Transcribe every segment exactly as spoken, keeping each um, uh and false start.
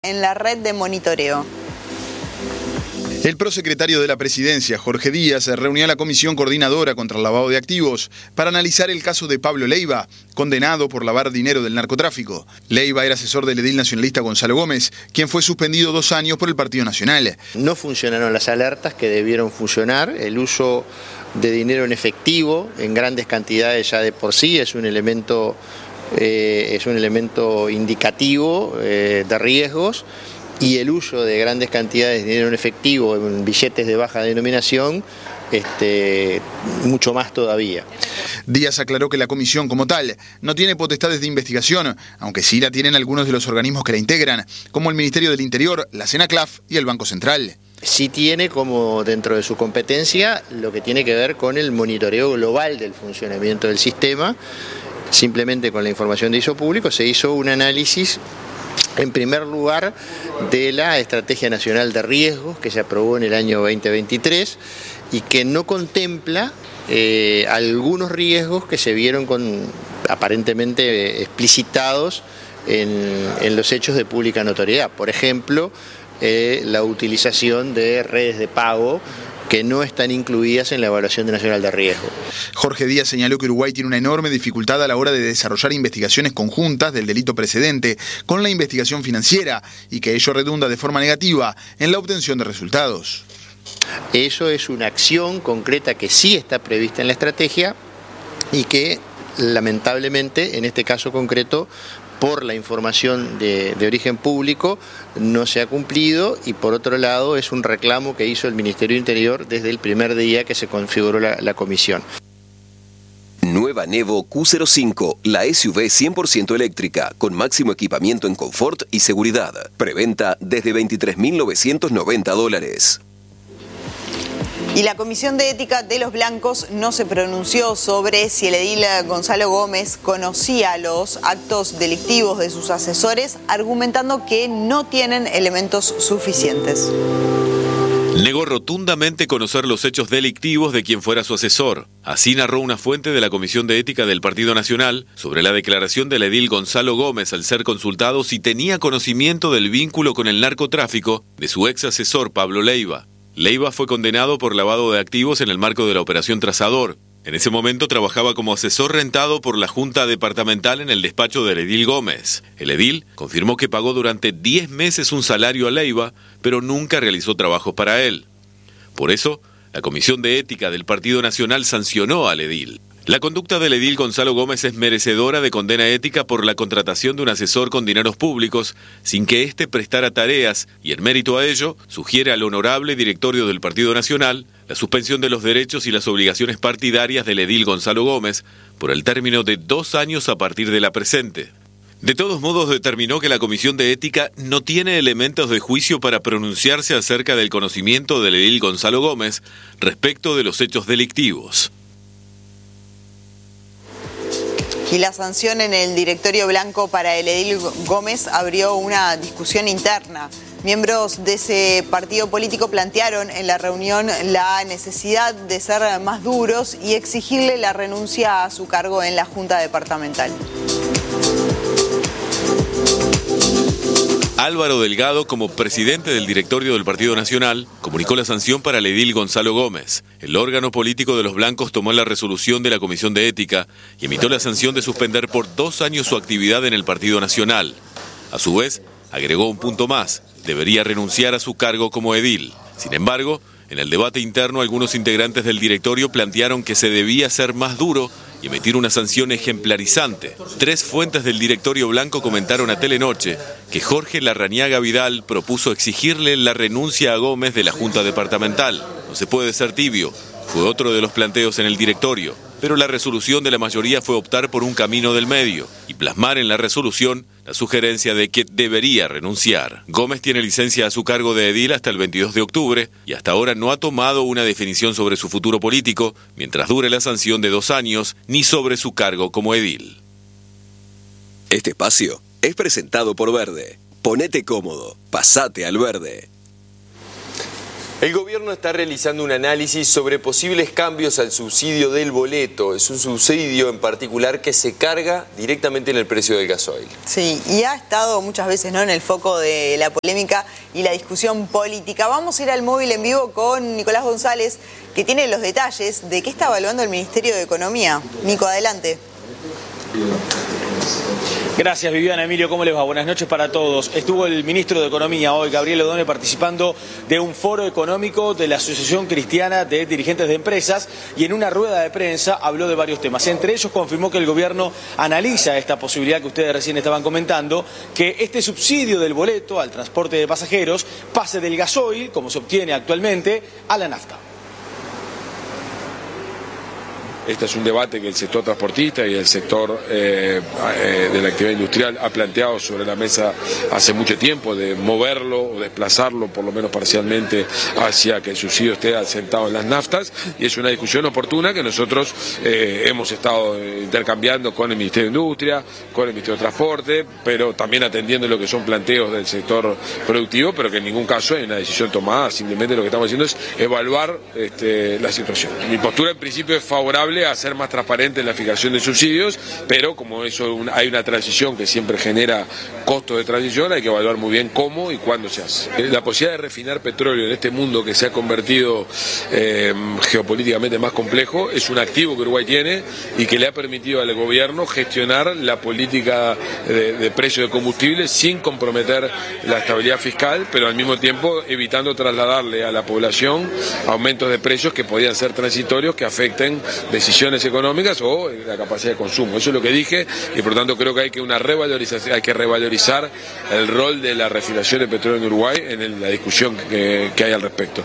en la red de monitoreo. El prosecretario de la Presidencia, Jorge Díaz, reunió a la Comisión Coordinadora contra el Lavado de Activos para analizar el caso de Pablo Leiva, condenado por lavar dinero del narcotráfico. Leiva era asesor del edil nacionalista Gonzalo Gómez, quien fue suspendido dos años por el Partido Nacional. No funcionaron las alertas que debieron funcionar. El uso de dinero en efectivo en grandes cantidades ya de por sí es un elemento, eh, es un elemento indicativo eh, de riesgos. Y el uso de grandes cantidades de dinero en efectivo en billetes de baja denominación, este, mucho más todavía. Díaz aclaró que la comisión como tal no tiene potestades de investigación, aunque sí la tienen algunos de los organismos que la integran, como el Ministerio del Interior, la CENACLAF y el Banco Central. Sí tiene como dentro de su competencia lo que tiene que ver con el monitoreo global del funcionamiento del sistema. Simplemente con la información de hizo público se hizo un análisis, en primer lugar, de la Estrategia Nacional de Riesgos que se aprobó en el año veinte veintitrés y que no contempla eh, algunos riesgos que se vieron con, aparentemente eh, explicitados en, en los hechos de pública notoriedad. Por ejemplo, eh, la utilización de redes de pago que no están incluidas en la evaluación nacional de riesgo. Jorge Díaz señaló que Uruguay tiene una enorme dificultad a la hora de desarrollar investigaciones conjuntas del delito precedente con la investigación financiera y que ello redunda de forma negativa en la obtención de resultados. Eso es una acción concreta que sí está prevista en la estrategia y que lamentablemente en este caso concreto, por la información de, de origen público, no se ha cumplido y por otro lado es un reclamo que hizo el Ministerio Interior desde el primer día que se configuró la, la comisión. Nueva Nevo Q cero cinco, la S U V cien por ciento eléctrica, con máximo equipamiento en confort y seguridad. Preventa desde veintitrés mil novecientos noventa dólares. Y la Comisión de Ética de los Blancos no se pronunció sobre si el edil Gonzalo Gómez conocía los actos delictivos de sus asesores, argumentando que no tienen elementos suficientes. Negó rotundamente conocer los hechos delictivos de quien fuera su asesor. Así narró una fuente de la Comisión de Ética del Partido Nacional sobre la declaración del edil Gonzalo Gómez al ser consultado si tenía conocimiento del vínculo con el narcotráfico de su ex asesor Pablo Leiva. Leiva fue condenado por lavado de activos en el marco de la Operación Trazador. En ese momento trabajaba como asesor rentado por la Junta Departamental en el despacho del edil Gómez. El edil confirmó que pagó durante diez meses un salario a Leiva, pero nunca realizó trabajos para él. Por eso, la Comisión de Ética del Partido Nacional sancionó al edil. La conducta del edil Gonzalo Gómez es merecedora de condena ética por la contratación de un asesor con dineros públicos sin que éste prestara tareas y en mérito a ello sugiere al honorable directorio del Partido Nacional la suspensión de los derechos y las obligaciones partidarias del edil Gonzalo Gómez por el término de dos años a partir de la presente. De todos modos, determinó que la Comisión de Ética no tiene elementos de juicio para pronunciarse acerca del conocimiento del edil Gonzalo Gómez respecto de los hechos delictivos. Y la sanción en el directorio blanco para el edil Gómez abrió una discusión interna. Miembros de ese partido político plantearon en la reunión la necesidad de ser más duros y exigirle la renuncia a su cargo en la Junta Departamental. Álvaro Delgado, como presidente del directorio del Partido Nacional, comunicó la sanción para el edil Gonzalo Gómez. El órgano político de los blancos tomó la resolución de la Comisión de Ética y emitió la sanción de suspender por dos años su actividad en el Partido Nacional. A su vez, agregó un punto más: debería renunciar a su cargo como edil. Sin embargo, en el debate interno, algunos integrantes del directorio plantearon que se debía ser más duro y emitir una sanción ejemplarizante. Tres fuentes del directorio blanco comentaron a Telenoche que Jorge Larrañaga Vidal propuso exigirle la renuncia a Gómez de la Junta Departamental. No se puede ser tibio, fue otro de los planteos en el directorio, pero la resolución de la mayoría fue optar por un camino del medio y plasmar en la resolución la sugerencia de que debería renunciar. Gómez tiene licencia a su cargo de edil hasta el veintidós de octubre y hasta ahora no ha tomado una definición sobre su futuro político mientras dure la sanción de dos años ni sobre su cargo como edil. Este espacio es presentado por Verde. Ponete cómodo, pasate al Verde. El gobierno está realizando un análisis sobre posibles cambios al subsidio del boleto. Es un subsidio en particular que se carga directamente en el precio del gasoil. Sí, y ha estado muchas veces, ¿no?, en el foco de la polémica y la discusión política. Vamos a ir al móvil en vivo con Nicolás González, que tiene los detalles de qué está evaluando el Ministerio de Economía. Nico, adelante. Gracias, Viviana. Emilio, ¿cómo les va? Buenas noches para todos. Estuvo el ministro de Economía hoy, Gabriel Odone, participando de un foro económico de la Asociación Cristiana de Dirigentes de Empresas, y en una rueda de prensa habló de varios temas. Entre ellos confirmó que el gobierno analiza esta posibilidad que ustedes recién estaban comentando, que este subsidio del boleto al transporte de pasajeros pase del gasoil, como se obtiene actualmente, a la nafta. Este es un debate que el sector transportista y el sector eh, eh, de la actividad industrial ha planteado sobre la mesa hace mucho tiempo, de moverlo o desplazarlo, por lo menos parcialmente, hacia que el subsidio esté asentado en las naftas, y es una discusión oportuna que nosotros eh, hemos estado intercambiando con el Ministerio de Industria, con el Ministerio de Transporte, pero también atendiendo lo que son planteos del sector productivo, pero que en ningún caso hay una decisión tomada. Simplemente lo que estamos haciendo es evaluar este, la situación. Mi postura en principio es favorable a ser más transparente en la fijación de subsidios, pero como eso hay una transición que siempre genera costos de transición, hay que evaluar muy bien cómo y cuándo se hace. La posibilidad de refinar petróleo en este mundo que se ha convertido eh, geopolíticamente más complejo es un activo que Uruguay tiene y que le ha permitido al gobierno gestionar la política de, de precio de combustible sin comprometer la estabilidad fiscal, pero al mismo tiempo evitando trasladarle a la población aumentos de precios que podían ser transitorios, que afecten decisiones económicas o la capacidad de consumo. Eso es lo que dije, y por tanto creo que hay que una revalorización, hay que revalorizar el rol de la refinación de petróleo en Uruguay en el, la discusión que, que hay al respecto.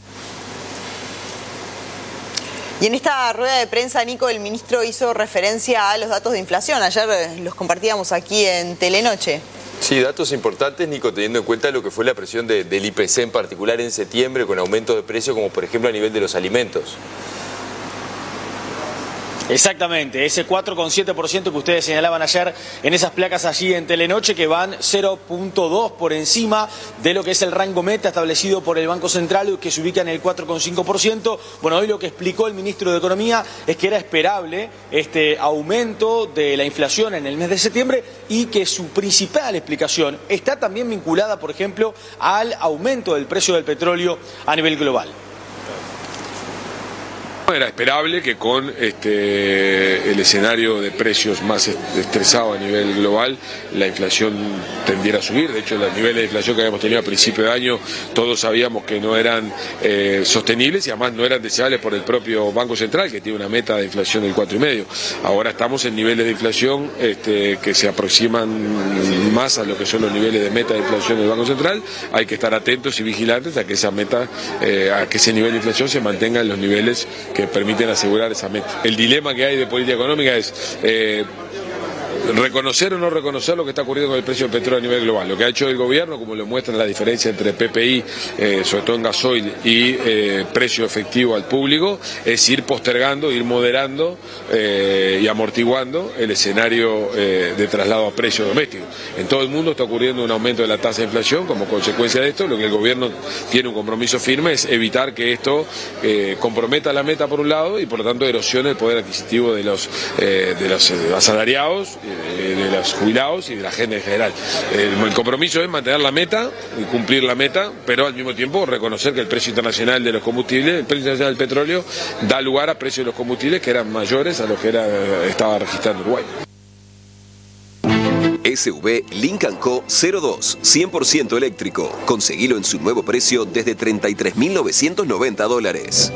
Y en esta rueda de prensa, Nico, el ministro hizo referencia a los datos de inflación. Ayer los compartíamos aquí en Telenoche. Sí, datos importantes, Nico, teniendo en cuenta lo que fue la presión de, del I P C en particular en septiembre, con aumento de precios como por ejemplo a nivel de los alimentos. Exactamente, ese cuatro coma siete por ciento que ustedes señalaban ayer en esas placas allí en Telenoche, que van cero punto dos por encima de lo que es el rango meta establecido por el Banco Central, que se ubica en el cuatro coma cinco por ciento. Bueno, hoy lo que explicó el ministro de Economía es que era esperable este aumento de la inflación en el mes de septiembre y que su principal explicación está también vinculada, por ejemplo, al aumento del precio del petróleo a nivel global. Era esperable que con este, el escenario de precios más estresado a nivel global, la inflación tendiera a subir. De hecho, los niveles de inflación que habíamos tenido a principio de año, todos sabíamos que no eran eh, sostenibles y además no eran deseables por el propio Banco Central, que tiene una meta de inflación del cuatro coma cinco por ciento. Ahora estamos en niveles de inflación este, que se aproximan más a lo que son los niveles de meta de inflación del Banco Central. Hay que estar atentos y vigilantes a que esa meta, eh, a que ese nivel de inflación se mantenga en los niveles que permiten asegurar esa meta. El dilema que hay de política económica es eh, reconocer o no reconocer lo que está ocurriendo con el precio del petróleo a nivel global. Lo que ha hecho el gobierno, como lo muestra la diferencia entre P P I, eh, sobre todo en gasoil, y eh, precio efectivo al público, es ir postergando, ir moderando eh, y amortiguando el escenario eh, de traslado a precio doméstico. En todo el mundo está ocurriendo un aumento de la tasa de inflación como consecuencia de esto. Lo que el gobierno tiene un compromiso firme es evitar que esto eh, comprometa la meta por un lado y por lo tanto erosione el poder adquisitivo de los, eh, de los eh, asalariados, de los jubilados y de la gente en general. El compromiso es mantener la meta y cumplir la meta, pero al mismo tiempo reconocer que el precio internacional de los combustibles, el precio internacional del petróleo, da lugar a precios de los combustibles que eran mayores a los que era, estaba registrando Uruguay. S U V Lincoln Co cero dos, cien por ciento eléctrico. Conseguilo en su nuevo precio desde treinta y tres mil novecientos noventa dólares.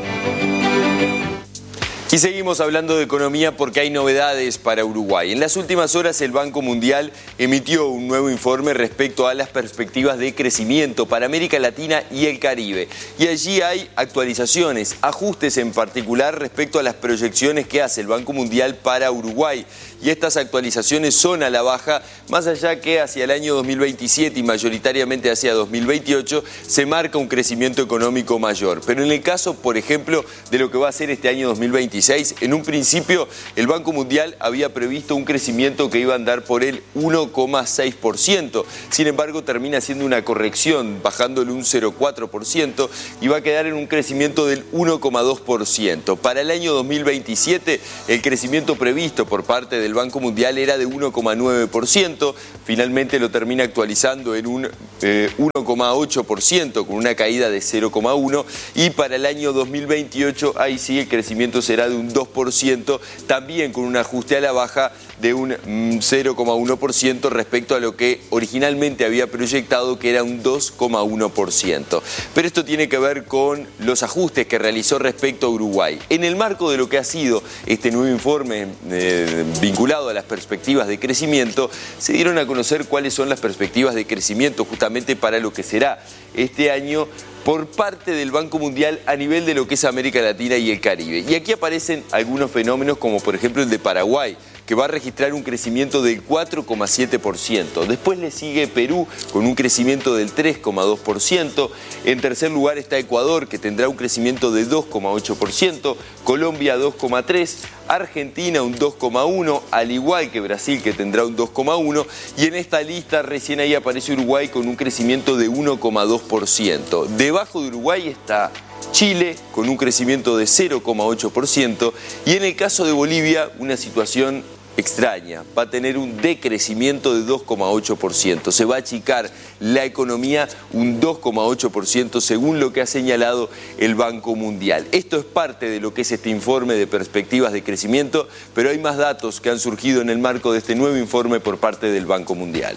Y seguimos hablando de economía porque hay novedades para Uruguay. En las últimas horas el Banco Mundial emitió un nuevo informe respecto a las perspectivas de crecimiento para América Latina y el Caribe. Y allí hay actualizaciones, ajustes en particular respecto a las proyecciones que hace el Banco Mundial para Uruguay. Y estas actualizaciones son a la baja, más allá que hacia el año dos mil veintisiete y mayoritariamente hacia dos mil veintiocho se marca un crecimiento económico mayor. Pero en el caso, por ejemplo, de lo que va a ser este año dos mil veintiséis, veintiséis. En un principio, el Banco Mundial había previsto un crecimiento que iba a andar por el uno coma seis por ciento. Sin embargo, termina siendo una corrección, bajándole un cero coma cuatro por ciento y va a quedar en un crecimiento del uno coma dos por ciento. Para el año dos mil veintisiete, el crecimiento previsto por parte del Banco Mundial era de uno coma nueve por ciento. Finalmente lo termina actualizando en un eh, uno coma ocho por ciento, con una caída de cero coma uno por ciento. Y para el año dos mil veintiocho, ahí sí el crecimiento será de un dos por ciento, también con un ajuste a la baja de un cero coma uno por ciento respecto a lo que originalmente había proyectado, que era un dos coma uno por ciento. Pero esto tiene que ver con los ajustes que realizó respecto a Uruguay. En el marco de lo que ha sido este nuevo informe eh, vinculado a las perspectivas de crecimiento, se dieron a conocer cuáles son las perspectivas de crecimiento justamente para lo que será este año por parte del Banco Mundial a nivel de lo que es América Latina y el Caribe. Y aquí aparecen algunos fenómenos como por ejemplo el de Paraguay, que va a registrar un crecimiento del cuatro coma siete por ciento. Después le sigue Perú con un crecimiento del tres coma dos por ciento. En tercer lugar está Ecuador, que tendrá un crecimiento de dos coma ocho por ciento. Colombia dos coma tres por ciento. Argentina un dos coma uno por ciento, al igual que Brasil, que tendrá un dos coma uno por ciento. Y en esta lista recién ahí aparece Uruguay con un crecimiento de uno coma dos por ciento. Debajo de Uruguay está Chile con un crecimiento de cero coma ocho por ciento. Y en el caso de Bolivia, una situación extraña, va a tener un decrecimiento de dos coma ocho por ciento. Se va a achicar la economía un dos coma ocho por ciento según lo que ha señalado el Banco Mundial. Esto es parte de lo que es este informe de perspectivas de crecimiento, pero hay más datos que han surgido en el marco de este nuevo informe por parte del Banco Mundial.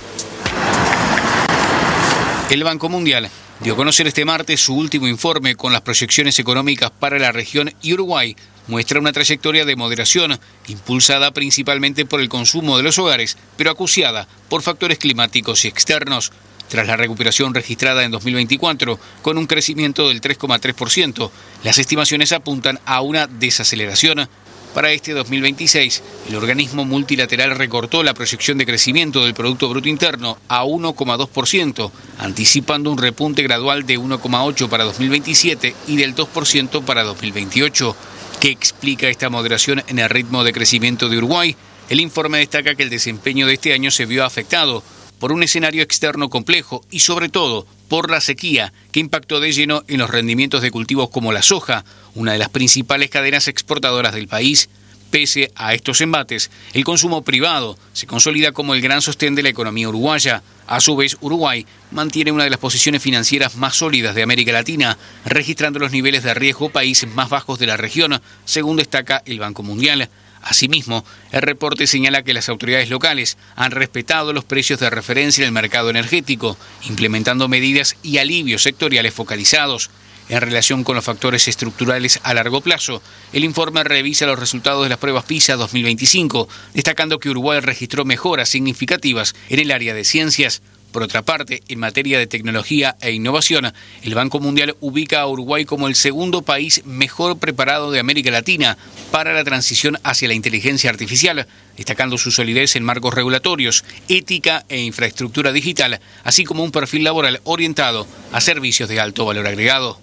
El Banco Mundial dio a conocer este martes su último informe con las proyecciones económicas para la región y Uruguay muestra una trayectoria de moderación impulsada principalmente por el consumo de los hogares, pero acuciada por factores climáticos y externos. Tras la recuperación registrada en dos mil veinticuatro, con un crecimiento del tres coma tres por ciento, las estimaciones apuntan a una desaceleración. Para este dos mil veintiséis, el organismo multilateral recortó la proyección de crecimiento del Producto Bruto Interno a uno coma dos por ciento, anticipando un repunte gradual de uno coma ocho por ciento para dos mil veintisiete y del dos por ciento para dos mil veintiocho. ¿Qué explica esta moderación en el ritmo de crecimiento de Uruguay? El informe destaca que el desempeño de este año se vio afectado por un escenario externo complejo y sobre todo por la sequía que impactó de lleno en los rendimientos de cultivos como la soja, una de las principales cadenas exportadoras del país. Pese a estos embates, el consumo privado se consolida como el gran sostén de la economía uruguaya. A su vez, Uruguay mantiene una de las posiciones financieras más sólidas de América Latina, registrando los niveles de riesgo países más bajos de la región, según destaca el Banco Mundial. Asimismo, el reporte señala que las autoridades locales han respetado los precios de referencia en el mercado energético, implementando medidas y alivios sectoriales focalizados. En relación con los factores estructurales a largo plazo, el informe revisa los resultados de las pruebas PISA dos mil veinticinco, destacando que Uruguay registró mejoras significativas en el área de ciencias. Por otra parte, en materia de tecnología e innovación, el Banco Mundial ubica a Uruguay como el segundo país mejor preparado de América Latina para la transición hacia la inteligencia artificial, destacando su solidez en marcos regulatorios, ética e infraestructura digital, así como un perfil laboral orientado a servicios de alto valor agregado.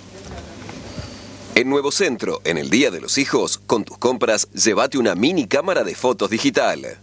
En Nuevo Centro, en el Día de los Hijos, con tus compras, llévate una mini cámara de fotos digital.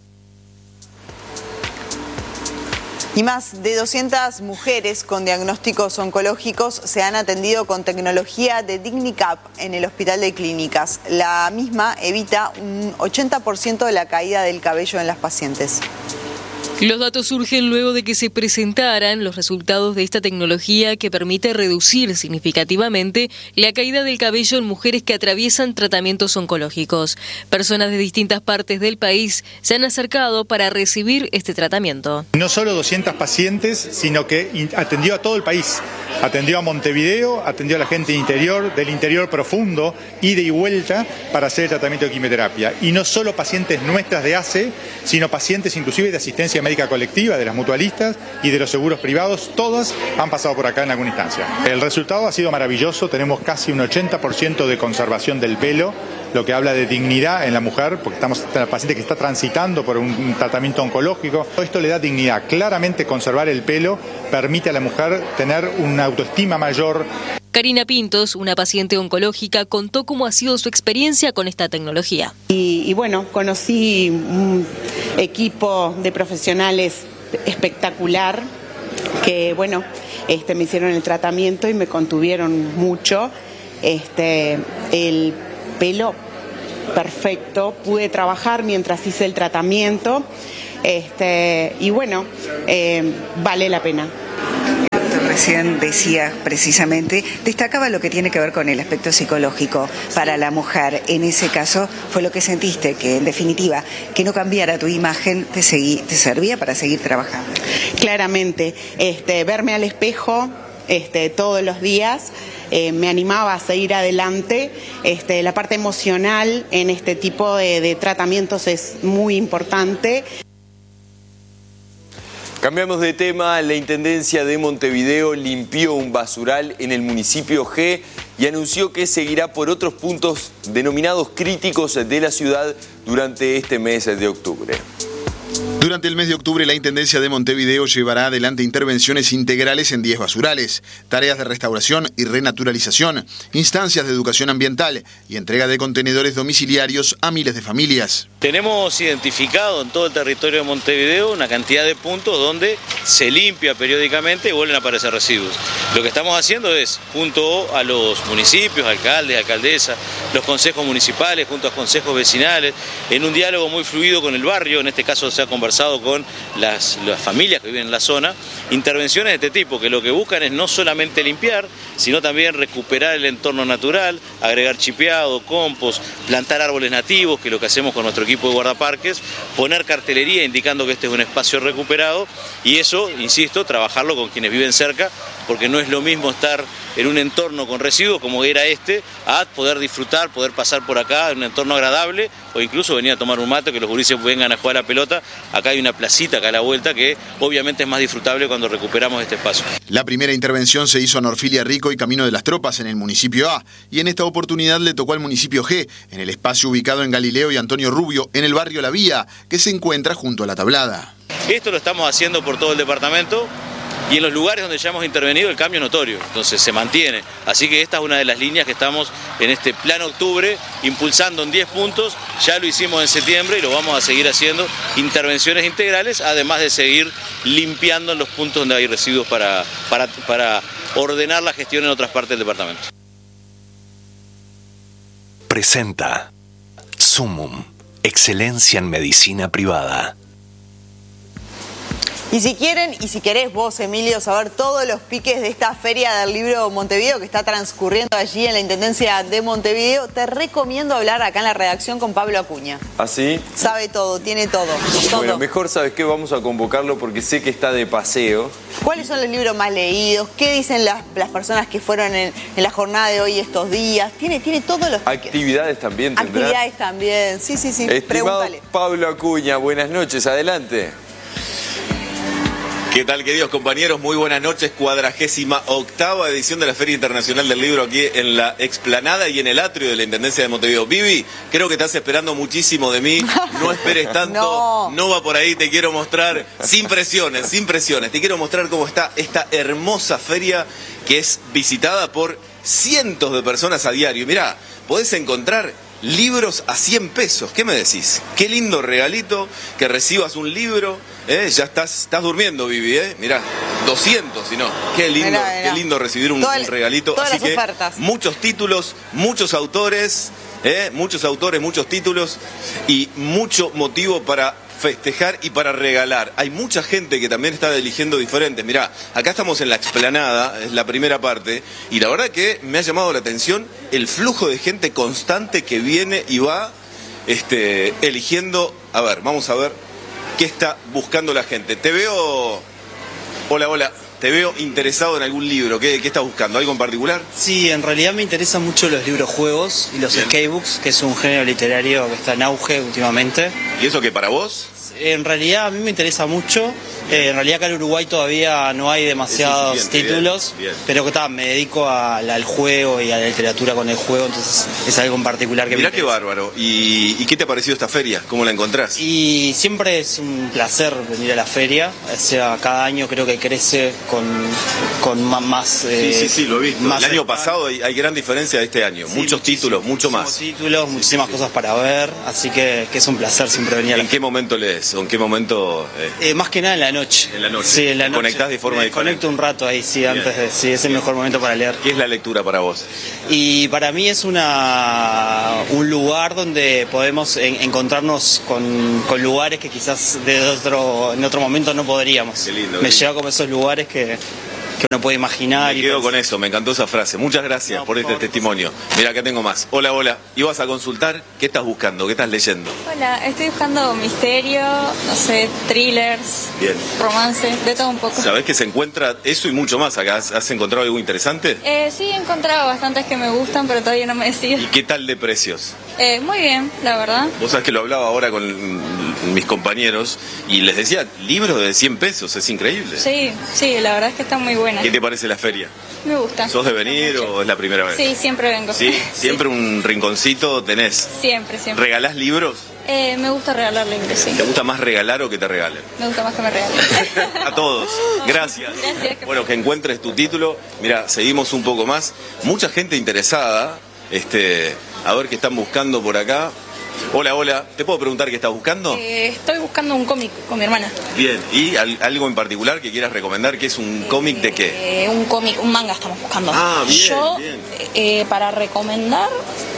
Y más de doscientas mujeres con diagnósticos oncológicos se han atendido con tecnología de DigniCap en el Hospital de Clínicas. La misma evita un ochenta por ciento de la caída del cabello en las pacientes. Los datos surgen luego de que se presentaran los resultados de esta tecnología que permite reducir significativamente la caída del cabello en mujeres que atraviesan tratamientos oncológicos. Personas de distintas partes del país se han acercado para recibir este tratamiento. No solo doscientas pacientes, sino que atendió a todo el país. Atendió a Montevideo, atendió a la gente interior, del interior profundo, ida y vuelta para hacer el tratamiento de quimioterapia. Y no solo pacientes nuestras de A C E, sino pacientes inclusive de asistencia médica colectiva, de las mutualistas y de los seguros privados, todas han pasado por acá en alguna instancia. El resultado ha sido maravilloso, tenemos casi un ochenta por ciento de conservación del pelo, lo que habla de dignidad en la mujer, porque estamos en la paciente que está transitando por un tratamiento oncológico. Esto le da dignidad. Claramente conservar el pelo permite a la mujer tener una autoestima mayor. Karina Pintos, una paciente oncológica, contó cómo ha sido su experiencia con esta tecnología. Y, y bueno, conocí un equipo de profesionales espectacular que, bueno, este, me hicieron el tratamiento y me contuvieron mucho. Este, el pelo perfecto, pude trabajar mientras hice el tratamiento, este, y bueno, eh, vale la pena. Recién decía precisamente, destacaba lo que tiene que ver con el aspecto psicológico para la mujer. En ese caso fue lo que sentiste, que en definitiva, que no cambiara tu imagen te, seguí, te servía para seguir trabajando. Claramente, este, verme al espejo este, todos los días eh, me animaba a seguir adelante. Este, la parte emocional en este tipo de, de tratamientos es muy importante. Cambiamos de tema. La Intendencia de Montevideo limpió un basural en el municipio G y anunció que seguirá por otros puntos denominados críticos de la ciudad durante este mes de octubre. Durante el mes de octubre, la Intendencia de Montevideo llevará adelante intervenciones integrales en diez basurales, tareas de restauración y renaturalización, instancias de educación ambiental y entrega de contenedores domiciliarios a miles de familias. Tenemos identificado en todo el territorio de Montevideo una cantidad de puntos donde se limpia periódicamente y vuelven a aparecer residuos. Lo que estamos haciendo es, junto a los municipios, alcaldes, alcaldesas, los consejos municipales, junto a los consejos vecinales, en un diálogo muy fluido con el barrio, en este caso se ha conversado con las, las familias que viven en la zona, intervenciones de este tipo, que lo que buscan es no solamente limpiar, sino también recuperar el entorno natural, agregar chipeado, compost, plantar árboles nativos, que es lo que hacemos con nuestro equipo de guardaparques, poner cartelería indicando que este es un espacio recuperado y eso, insisto, trabajarlo con quienes viven cerca, porque no es lo mismo estar en un entorno con residuos como era este, a poder disfrutar, poder pasar por acá en un entorno agradable o incluso venir a tomar un mate, que los gurises vengan a jugar a la pelota. Acá hay una placita acá a la vuelta que obviamente es más disfrutable cuando recuperamos este espacio. La primera intervención se hizo en Orfilia Rico y Camino de las Tropas en el municipio A y en esta oportunidad le tocó al municipio G, en el espacio ubicado en Galileo y Antonio Rubio, en el barrio La Vía, que se encuentra junto a la Tablada. Esto lo estamos haciendo por todo el departamento. Y en los lugares donde ya hemos intervenido el cambio es notorio, entonces se mantiene. Así que esta es una de las líneas que estamos en este plan octubre impulsando en diez puntos, ya lo hicimos en septiembre y lo vamos a seguir haciendo, intervenciones integrales, además de seguir limpiando en los puntos donde hay residuos para, para, para ordenar la gestión en otras partes del departamento. Presenta Sumum, excelencia en medicina privada. Y si quieren, y si querés vos, Emilio, saber todos los piques de esta Feria del Libro Montevideo que está transcurriendo allí en la Intendencia de Montevideo, te recomiendo hablar acá en la redacción con Pablo Acuña. ¿Ah, sí? Sabe todo, tiene todo. Bueno, todo. mejor, ¿sabes qué? Vamos a convocarlo porque sé que está de paseo. ¿Cuáles son los libros más leídos? ¿Qué dicen las, las personas que fueron en, en la jornada de hoy estos días? Tiene, tiene todos los piques. Actividades también tendrá. Actividades también, sí, sí, sí. Estimado Pregúntale. Pablo Acuña, buenas noches, adelante. ¿Qué tal, queridos compañeros? Muy buenas noches. Cuadragésima octava edición de la Feria Internacional del Libro aquí en la explanada y en el atrio de la Intendencia de Montevideo. Vivi, creo que estás esperando muchísimo de mí. No esperes tanto. No. no va por ahí. Te quiero mostrar, sin presiones, sin presiones. Te quiero mostrar cómo está esta hermosa feria que es visitada por cientos de personas a diario. Mirá, podés encontrar libros a cien pesos. ¿Qué me decís? Qué lindo regalito que recibas un libro. ¿Eh? Ya estás, estás durmiendo, Vivi, ¿eh? Mirá, doscientos, si no. Qué lindo, mirá, mirá. Qué lindo recibir un, Toda, un regalito. Todas Así las que ofertas. Muchos títulos, muchos autores, ¿eh? Muchos autores, muchos títulos y mucho motivo para festejar y para regalar. Hay mucha gente que también está eligiendo diferentes. Mirá, acá estamos en la explanada, es la primera parte, y la verdad que me ha llamado la atención el flujo de gente constante que viene y va este, eligiendo. A ver, vamos a ver qué está buscando la gente. Te veo... Hola, hola. Te veo interesado en algún libro. ¿Qué, qué estás buscando? ¿Algo en particular? Sí, en realidad me interesan mucho los libros juegos y los Bien. Skatebooks, que es un género literario que está en auge últimamente. ¿Y eso qué, para vos? En realidad a mí me interesa mucho Eh, en realidad acá en Uruguay todavía no hay demasiados títulos, bien, bien. Pero que ta, me dedico a, al juego y a la literatura con el juego, entonces es algo en particular que Mirá me qué bárbaro. ¿Y, ¿Y qué te ha parecido esta feria? ¿Cómo la encontrás? Y siempre es un placer venir a la feria, o sea, cada año creo que crece con, con más... más eh, sí, sí, sí, lo he visto. El año pasado hay, hay gran diferencia de este año, sí, muchos títulos, mucho más. títulos, muchísimas sí, sí. cosas para ver, así que, que es un placer siempre venir a la ¿En qué momento lees? ¿O en qué momento...? Eh? Eh, más que nada en la noche. En la noche. Sí, en la noche. ¿Conectás de forma Me diferente? Conecto un rato ahí, sí, Bien. antes de... Sí, es el mejor momento para leer. ¿Qué es la lectura para vos? Y para mí es una un lugar donde podemos en, encontrarnos con, con lugares que quizás de otro, en otro momento no podríamos. Qué lindo, me qué lleva como esos lugares que... que uno puede imaginar. Me y quedo pensar. con eso, me encantó esa frase. Muchas gracias no, por, por este favor, testimonio. Mira, acá tengo más. Hola, hola. ¿Ibas a consultar? ¿Qué estás buscando? ¿Qué estás leyendo? Hola, estoy buscando misterio, no sé, thrillers, Bien. romance, de todo un poco. ¿Sabés que se encuentra eso y mucho más acá? ¿Has, has encontrado algo interesante? Eh, sí, he encontrado bastantes que me gustan, pero todavía no me decido. ¿Y qué tal de precios? Eh, muy bien, la verdad. Vos sabés que lo hablaba ahora con mis compañeros y les decía, libros de cien pesos, es increíble. Sí, sí, la verdad es que está muy buena. ¿Qué te parece la feria? Me gusta. ¿Sos de venir o es la primera vez? Sí, siempre vengo. ¿Sí? ¿Siempre sí. un rinconcito tenés? Siempre, siempre. ¿Regalás libros? Eh, me gusta regalar libros, sí. ¿Te gusta más regalar o que te regalen? Me gusta más que me regalen. A todos. Gracias. Gracias. Bueno, que encuentres tu título. Mira, seguimos un poco más. Mucha gente interesada. Este, a ver qué están buscando por acá. Hola, hola. ¿Te puedo preguntar qué estás buscando? Eh, estoy buscando un cómic con mi hermana. Bien. ¿Y al, algo en particular que quieras recomendar? ¿Qué es un cómic de qué? Eh, un cómic, un manga estamos buscando. Ah, bien, Yo, bien. Eh, para recomendar...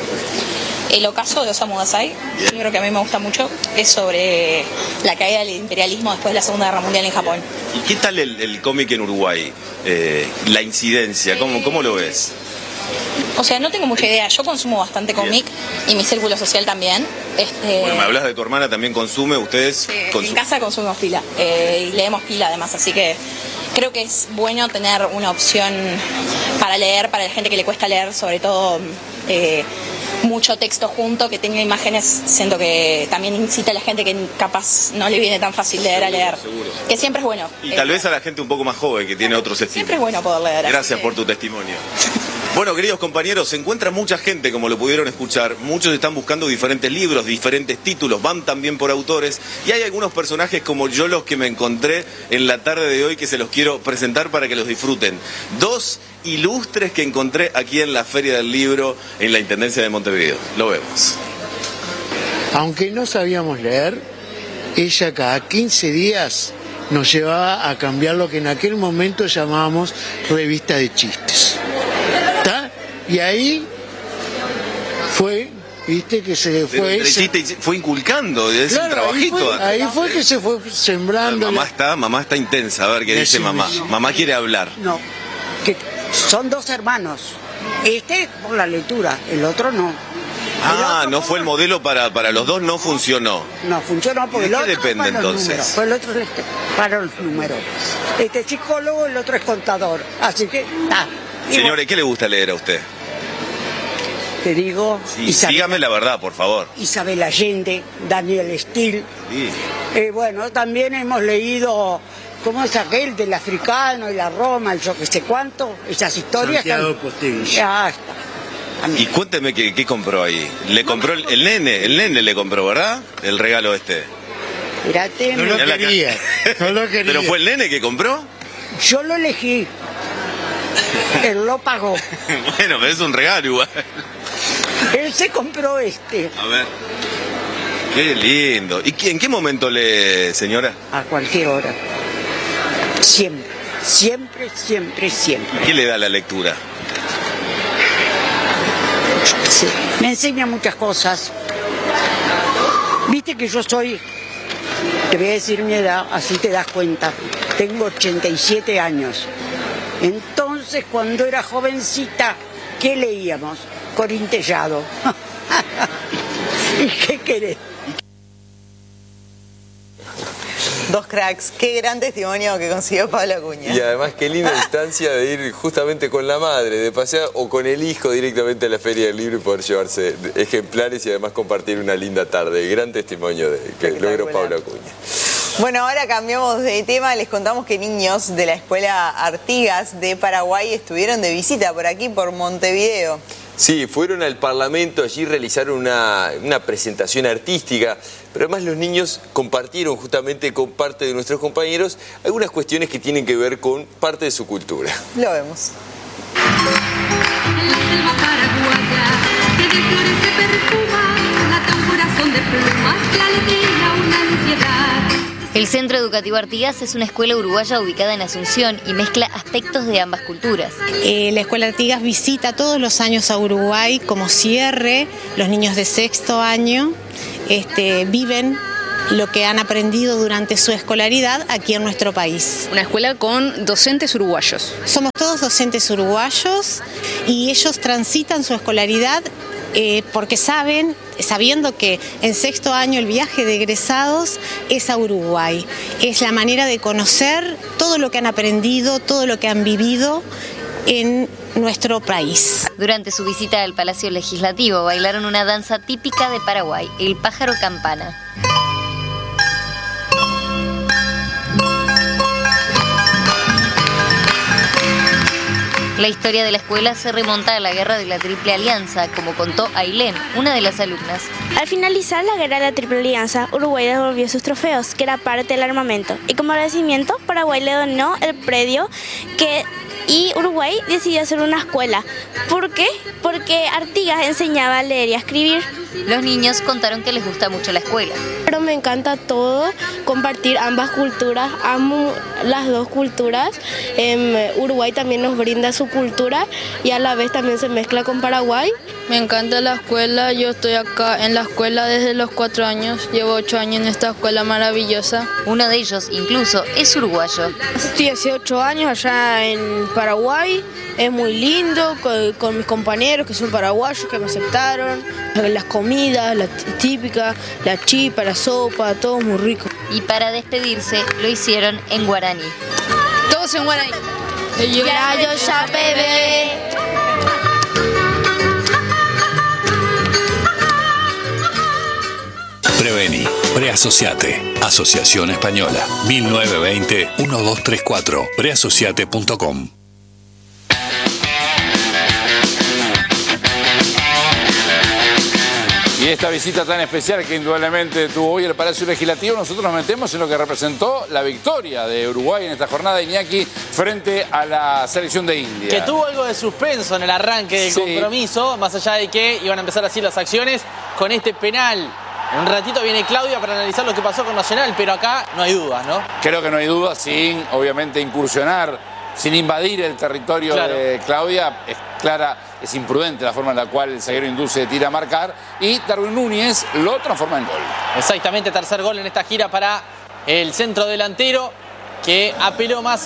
El ocaso de Osamu Dazai, yo creo que a mí me gusta mucho, es sobre la caída del imperialismo después de la Segunda Guerra Mundial en Japón. ¿Y qué tal el, el cómic en Uruguay? Eh, la incidencia, ¿cómo, ¿cómo lo ves? O sea, no tengo mucha idea, yo consumo bastante cómic y mi círculo social también. Este... Bueno, me hablas de tu hermana, también consume, ustedes... Sí, consum... en casa consumimos pila eh, y leemos pila además, así que creo que es bueno tener una opción para leer, para la gente que le cuesta leer, sobre todo... Eh, mucho texto junto, que tenga imágenes, siento que también incita a la gente que capaz no le viene tan fácil leer a leer. Seguro. Que siempre es bueno. Y tal vez a la gente un poco más joven que tiene otros estilos. Siempre es bueno poder leer. Gracias que... por tu testimonio. Bueno, queridos compañeros, se encuentra mucha gente, como lo pudieron escuchar. Muchos están buscando diferentes libros, diferentes títulos, van también por autores. Y hay algunos personajes como yo los que me encontré en la tarde de hoy que se los quiero presentar para que los disfruten. Dos ilustres que encontré aquí en la Feria del Libro en la Intendencia de Montevideo. Lo vemos. Aunque no sabíamos leer, ella cada quince días nos llevaba a cambiar lo que en aquel momento llamábamos revista de chistes. ¿Está? Y ahí fue, viste, que se fue... Entre se... chiste, fue inculcando, es claro, un trabajito. Ahí fue, ahí fue que se fue sembrando... Mamá está, mamá está intensa, a ver qué dice mamá. Mamá quiere hablar. No, que son dos hermanos. Este por la lectura, el otro no. Ah, no fue el modelo para, para los dos, no funcionó. No funcionó porque el ¿De otro qué depende para los entonces? números, pues el otro es este, para los números. Este es psicólogo, el otro es contador. Así que, ah. Señores, ¿qué le gusta leer a usted? Te digo, Sí, Isabel, dígame la verdad, por favor. Isabel Allende, Daniel Steele. Sí. Eh, bueno, también hemos leído, ¿cómo es aquel del africano y la Roma, el yo que sé cuánto? Esas historias. Santiago que... Postegui. Ya está. Y cuénteme qué, qué compró ahí. Le compró el, el nene, el nene le compró, ¿verdad? El regalo este. Espérate, No lo Mirá la quería, no lo quería. ¿Pero fue el nene que compró? yo lo elegí. Él lo pagó. Bueno, pero es un regalo igual. Él se compró este. A ver. Qué lindo. ¿Y qué- en qué momento lee, señora? A cualquier hora. Siempre, siempre, siempre, siempre. ¿Qué le da la lectura? Sí. Me enseña muchas cosas. Viste que yo soy, te voy a decir mi edad, así te das cuenta. Tengo ochenta y siete años. Entonces, cuando era jovencita, ¿qué leíamos? Corintellado. ¿Y qué querés? Dos cracks. Qué gran testimonio que consiguió Pablo Acuña. Y además qué linda instancia de ir justamente con la madre, de pasear o con el hijo directamente a la Feria del Libro y poder llevarse ejemplares y además compartir una linda tarde. Gran testimonio de que logró Pablo Acuña. Bueno, ahora cambiamos de tema. Les contamos que niños de la Escuela Artigas de Paraguay estuvieron de visita por aquí, por Montevideo. Sí, fueron al Parlamento, allí realizaron una, una presentación artística, pero además los niños compartieron justamente con parte de nuestros compañeros algunas cuestiones que tienen que ver con parte de su cultura. Lo vemos. En la selva paraguaya, que de flores se perfuma, late un corazón de plumas que aletea una ansiedad. El Centro Educativo Artigas es una escuela uruguaya ubicada en Asunción y mezcla aspectos de ambas culturas. Eh, la Escuela Artigas visita todos los años a Uruguay como cierre. Los niños de sexto año este, viven lo que han aprendido durante su escolaridad aquí en nuestro país. Una escuela con docentes uruguayos. Somos todos docentes uruguayos y ellos transitan su escolaridad eh, porque saben, sabiendo que en sexto año el viaje de egresados es a Uruguay. Es la manera de conocer todo lo que han aprendido, todo lo que han vivido en nuestro país. Durante su visita al Palacio Legislativo bailaron una danza típica de Paraguay, el pájaro campana. La historia de la escuela se remonta a la Guerra de la Triple Alianza, como contó Ailén, una de las alumnas. Al finalizar la Guerra de la Triple Alianza, Uruguay devolvió sus trofeos, que era parte del armamento, y como agradecimiento, Paraguay le donó el predio que... y Uruguay decidió hacer una escuela. ¿Por qué? Porque Artigas enseñaba a leer y a escribir. Los niños contaron que les gusta mucho la escuela. Pero me encanta todo, compartir ambas culturas, amo las dos culturas. Eh, Uruguay también nos brinda su cultura y a la vez también se mezcla con Paraguay. Me encanta la escuela, yo estoy acá en la escuela desde los cuatro años, llevo ocho años en esta escuela maravillosa. Uno de ellos incluso es uruguayo. Estoy hace ocho años allá en Paraguay, es muy lindo con, con mis compañeros que son paraguayos que me aceptaron, las comidas, la típica, la chipa, la sopa, todo muy rico. Y para despedirse lo hicieron en guaraní. Todos en guaraní. Yo ya bebé. Preveni, Preasociate, Asociación Española, mil novecientos veinte, doce treinta y cuatro, preasociate punto com. Y esta visita tan especial que indudablemente tuvo hoy el Palacio Legislativo, nosotros nos metemos en lo que representó la victoria de Uruguay en esta jornada de Iñaki frente a la selección de India. Que tuvo algo de suspenso en el arranque del sí. compromiso, más allá de que iban a empezar así las acciones con este penal. En un ratito viene Claudia para analizar lo que pasó con Nacional, pero acá no hay dudas, ¿no? Creo que no hay dudas, sin obviamente incursionar, sin invadir el territorio claro. de Claudia. Es clara, es imprudente la forma en la cual el zaguero induce tira a marcar y Darwin Núñez lo transforma en gol. Exactamente, tercer gol en esta gira para el centro delantero que apeló más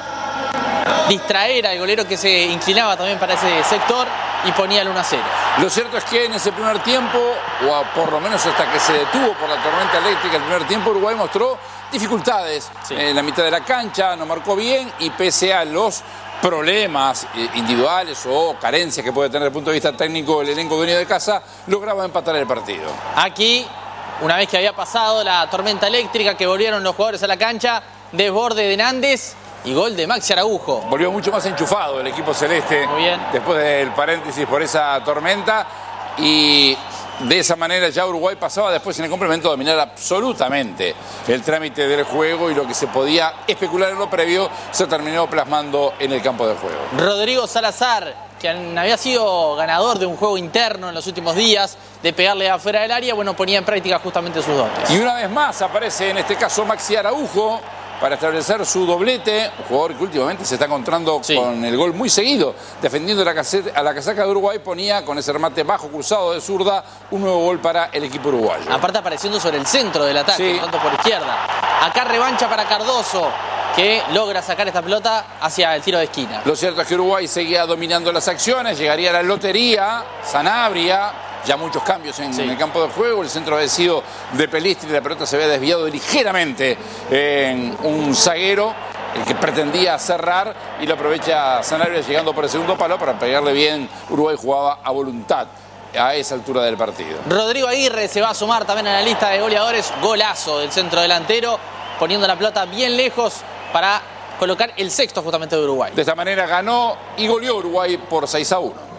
a distraer al golero que se inclinaba también para ese sector y ponía el uno a cero. Lo cierto es que en ese primer tiempo, o por lo menos hasta que se detuvo por la tormenta eléctrica el primer tiempo, Uruguay mostró dificultades sí. en la mitad de la cancha, no marcó bien y pese a los problemas individuales o carencias que puede tener desde el punto de vista técnico el elenco dueño de casa, lograba empatar el partido. Aquí, una vez que había pasado la tormenta eléctrica, que volvieron los jugadores a la cancha, desborde de Nández y gol de Maxi Araujo. Volvió mucho más enchufado el equipo celeste Muy bien. después del paréntesis por esa tormenta y de esa manera ya Uruguay pasaba después en el complemento a dominar absolutamente el trámite del juego y lo que se podía especular en lo previo se terminó plasmando en el campo de juego. Rodrigo Salazar, que había sido ganador de un juego interno en los últimos días, de pegarle afuera del área, bueno, ponía en práctica justamente sus dotes. Y una vez más aparece en este caso Maxi Araujo para establecer su doblete, un jugador que últimamente se está encontrando sí. con el gol muy seguido, defendiendo la caseta, a la casaca de Uruguay, ponía con ese remate bajo cruzado de zurda un nuevo gol para el equipo uruguayo. Aparte apareciendo sobre el centro del ataque, sí. tanto por izquierda. Acá revancha para Cardoso, que logra sacar esta pelota hacia el tiro de esquina. Lo cierto es que Uruguay seguía dominando las acciones, llegaría a la lotería, Sanabria, ya muchos cambios en, sí. en el campo de juego, el centro había sido de Pelistri, la pelota se había desviado ligeramente en un zaguero, el que pretendía cerrar y lo aprovecha Sanabria llegando por el segundo palo para pegarle bien. Uruguay jugaba a voluntad a esa altura del partido. Rodrigo Aguirre se va a sumar también a la lista de goleadores, golazo del centro delantero. poniendo la pelota bien lejos para colocar el sexto justamente de Uruguay. De esta manera ganó y goleó Uruguay por seis a uno.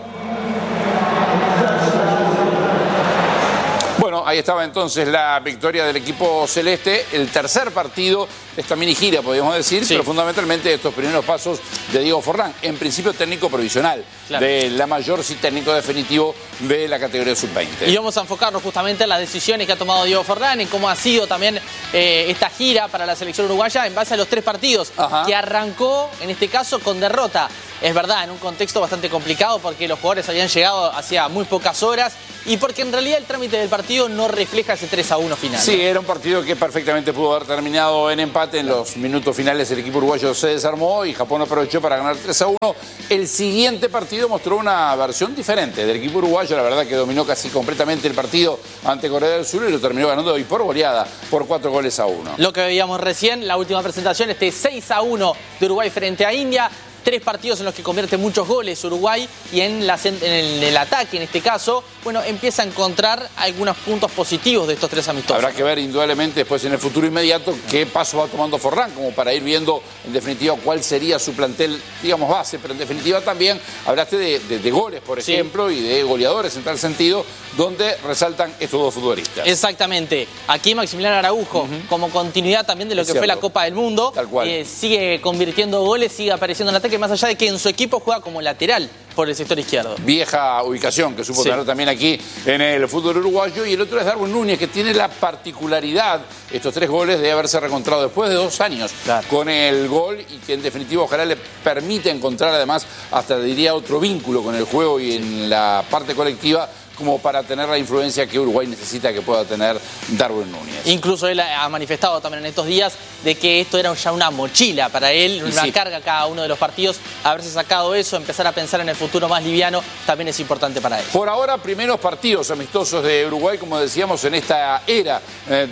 Bueno, ahí estaba entonces la victoria del equipo celeste, el tercer partido de esta mini gira, podríamos decir, sí. Pero fundamentalmente estos primeros pasos de Diego Forlán, en principio técnico provisional, claro. De la mayor, sí, técnico definitivo de la categoría sub veinte. Y vamos a enfocarnos justamente en las decisiones que ha tomado Diego Forlán, en cómo ha sido también eh, esta gira para la selección uruguaya en base a los tres partidos, Ajá. que arrancó, en este caso, con derrota. Es verdad, en un contexto bastante complicado porque los jugadores habían llegado hacía muy pocas horas y porque en realidad el trámite del partido no refleja ese tres a uno final. Sí, era un partido que perfectamente pudo haber terminado en empate. En los minutos finales el equipo uruguayo se desarmó y Japón aprovechó para ganar tres a uno. El siguiente partido mostró una versión diferente del equipo uruguayo. La verdad que dominó casi completamente el partido ante Corea del Sur y lo terminó ganando hoy por goleada, por cuatro goles a uno. Lo que veíamos recién, la última presentación, este seis a uno de Uruguay frente a India. Tres partidos en los que convierte muchos goles Uruguay y en, la, en el, el ataque, en este caso, bueno, empieza a encontrar algunos puntos positivos de estos tres amistosos. Habrá que ver indudablemente después en el futuro inmediato qué paso va tomando Forlán, como para ir viendo en definitiva cuál sería su plantel, digamos, base, pero en definitiva también hablaste de, de, de goles, por ejemplo, sí. Y de goleadores en tal sentido, donde resaltan estos dos futbolistas. Exactamente. Aquí Maximiliano Araujo, uh-huh. como continuidad también de lo es que cierto. Fue la Copa del Mundo, tal cual. Eh, sigue convirtiendo goles, sigue apareciendo en ataque, más allá de que en su equipo juega como lateral por el sector izquierdo. Vieja ubicación que supo sí. tener también aquí en el fútbol uruguayo. Y el otro es Darwin Núñez, que tiene la particularidad, estos tres goles, de haberse reencontrado después de dos años claro. con el gol y que en definitiva ojalá le permite encontrar además hasta diría otro vínculo con el juego y en la parte colectiva, como para tener la influencia que Uruguay necesita que pueda tener Darwin Núñez. Incluso él ha manifestado también en estos días de que esto era ya una mochila para él, una sí. carga cada uno de los partidos. Haberse sacado eso, empezar a pensar en el futuro más liviano, también es importante para él. Por ahora, primeros partidos amistosos de Uruguay, como decíamos, en esta era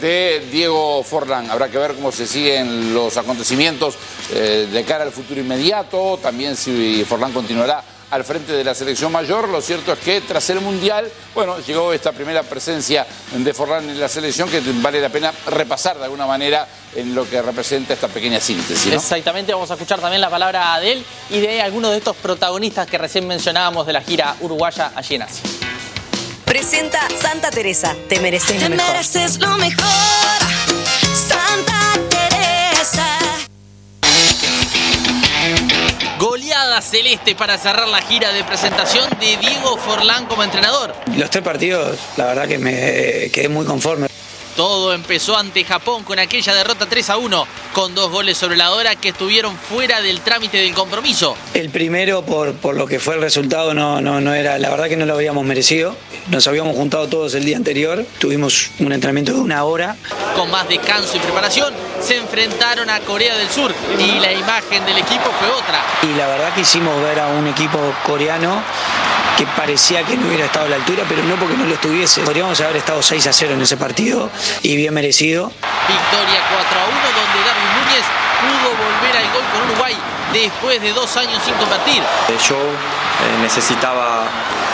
de Diego Forlán. Habrá que ver cómo se siguen los acontecimientos de cara al futuro inmediato, también si Forlán continuará al frente de la selección mayor. Lo cierto es que tras el Mundial, bueno, llegó esta primera presencia de Forlán en la selección que vale la pena repasar de alguna manera en lo que representa esta pequeña síntesis, ¿no? Exactamente, vamos a escuchar también la palabra de él y de algunos de estos protagonistas que recién mencionábamos de la gira uruguaya allí en Asia. Presenta Santa Teresa, te mereces te lo mejor. Te mereces lo mejor, Santa Teresa. Goleada celeste para cerrar la gira de presentación de Diego Forlán como entrenador. Los tres partidos, la verdad que me quedé muy conforme. Todo empezó ante Japón con aquella derrota tres a uno, con dos goles sobre la hora que estuvieron fuera del trámite del compromiso. El primero, por, por lo que fue el resultado, no, no, no era, la verdad que no lo habíamos merecido. Nos habíamos juntado todos el día anterior, tuvimos un entrenamiento de una hora. Con más descanso y preparación, se enfrentaron a Corea del Sur y la imagen del equipo fue otra. Y la verdad que hicimos ver a un equipo coreano que parecía que no hubiera estado a la altura, pero no porque no lo estuviese. Podríamos haber estado seis a cero en ese partido y bien merecido. Victoria cuatro a uno donde Darwin Núñez pudo volver al gol con Uruguay después de dos años sin convertir. Yo eh, necesitaba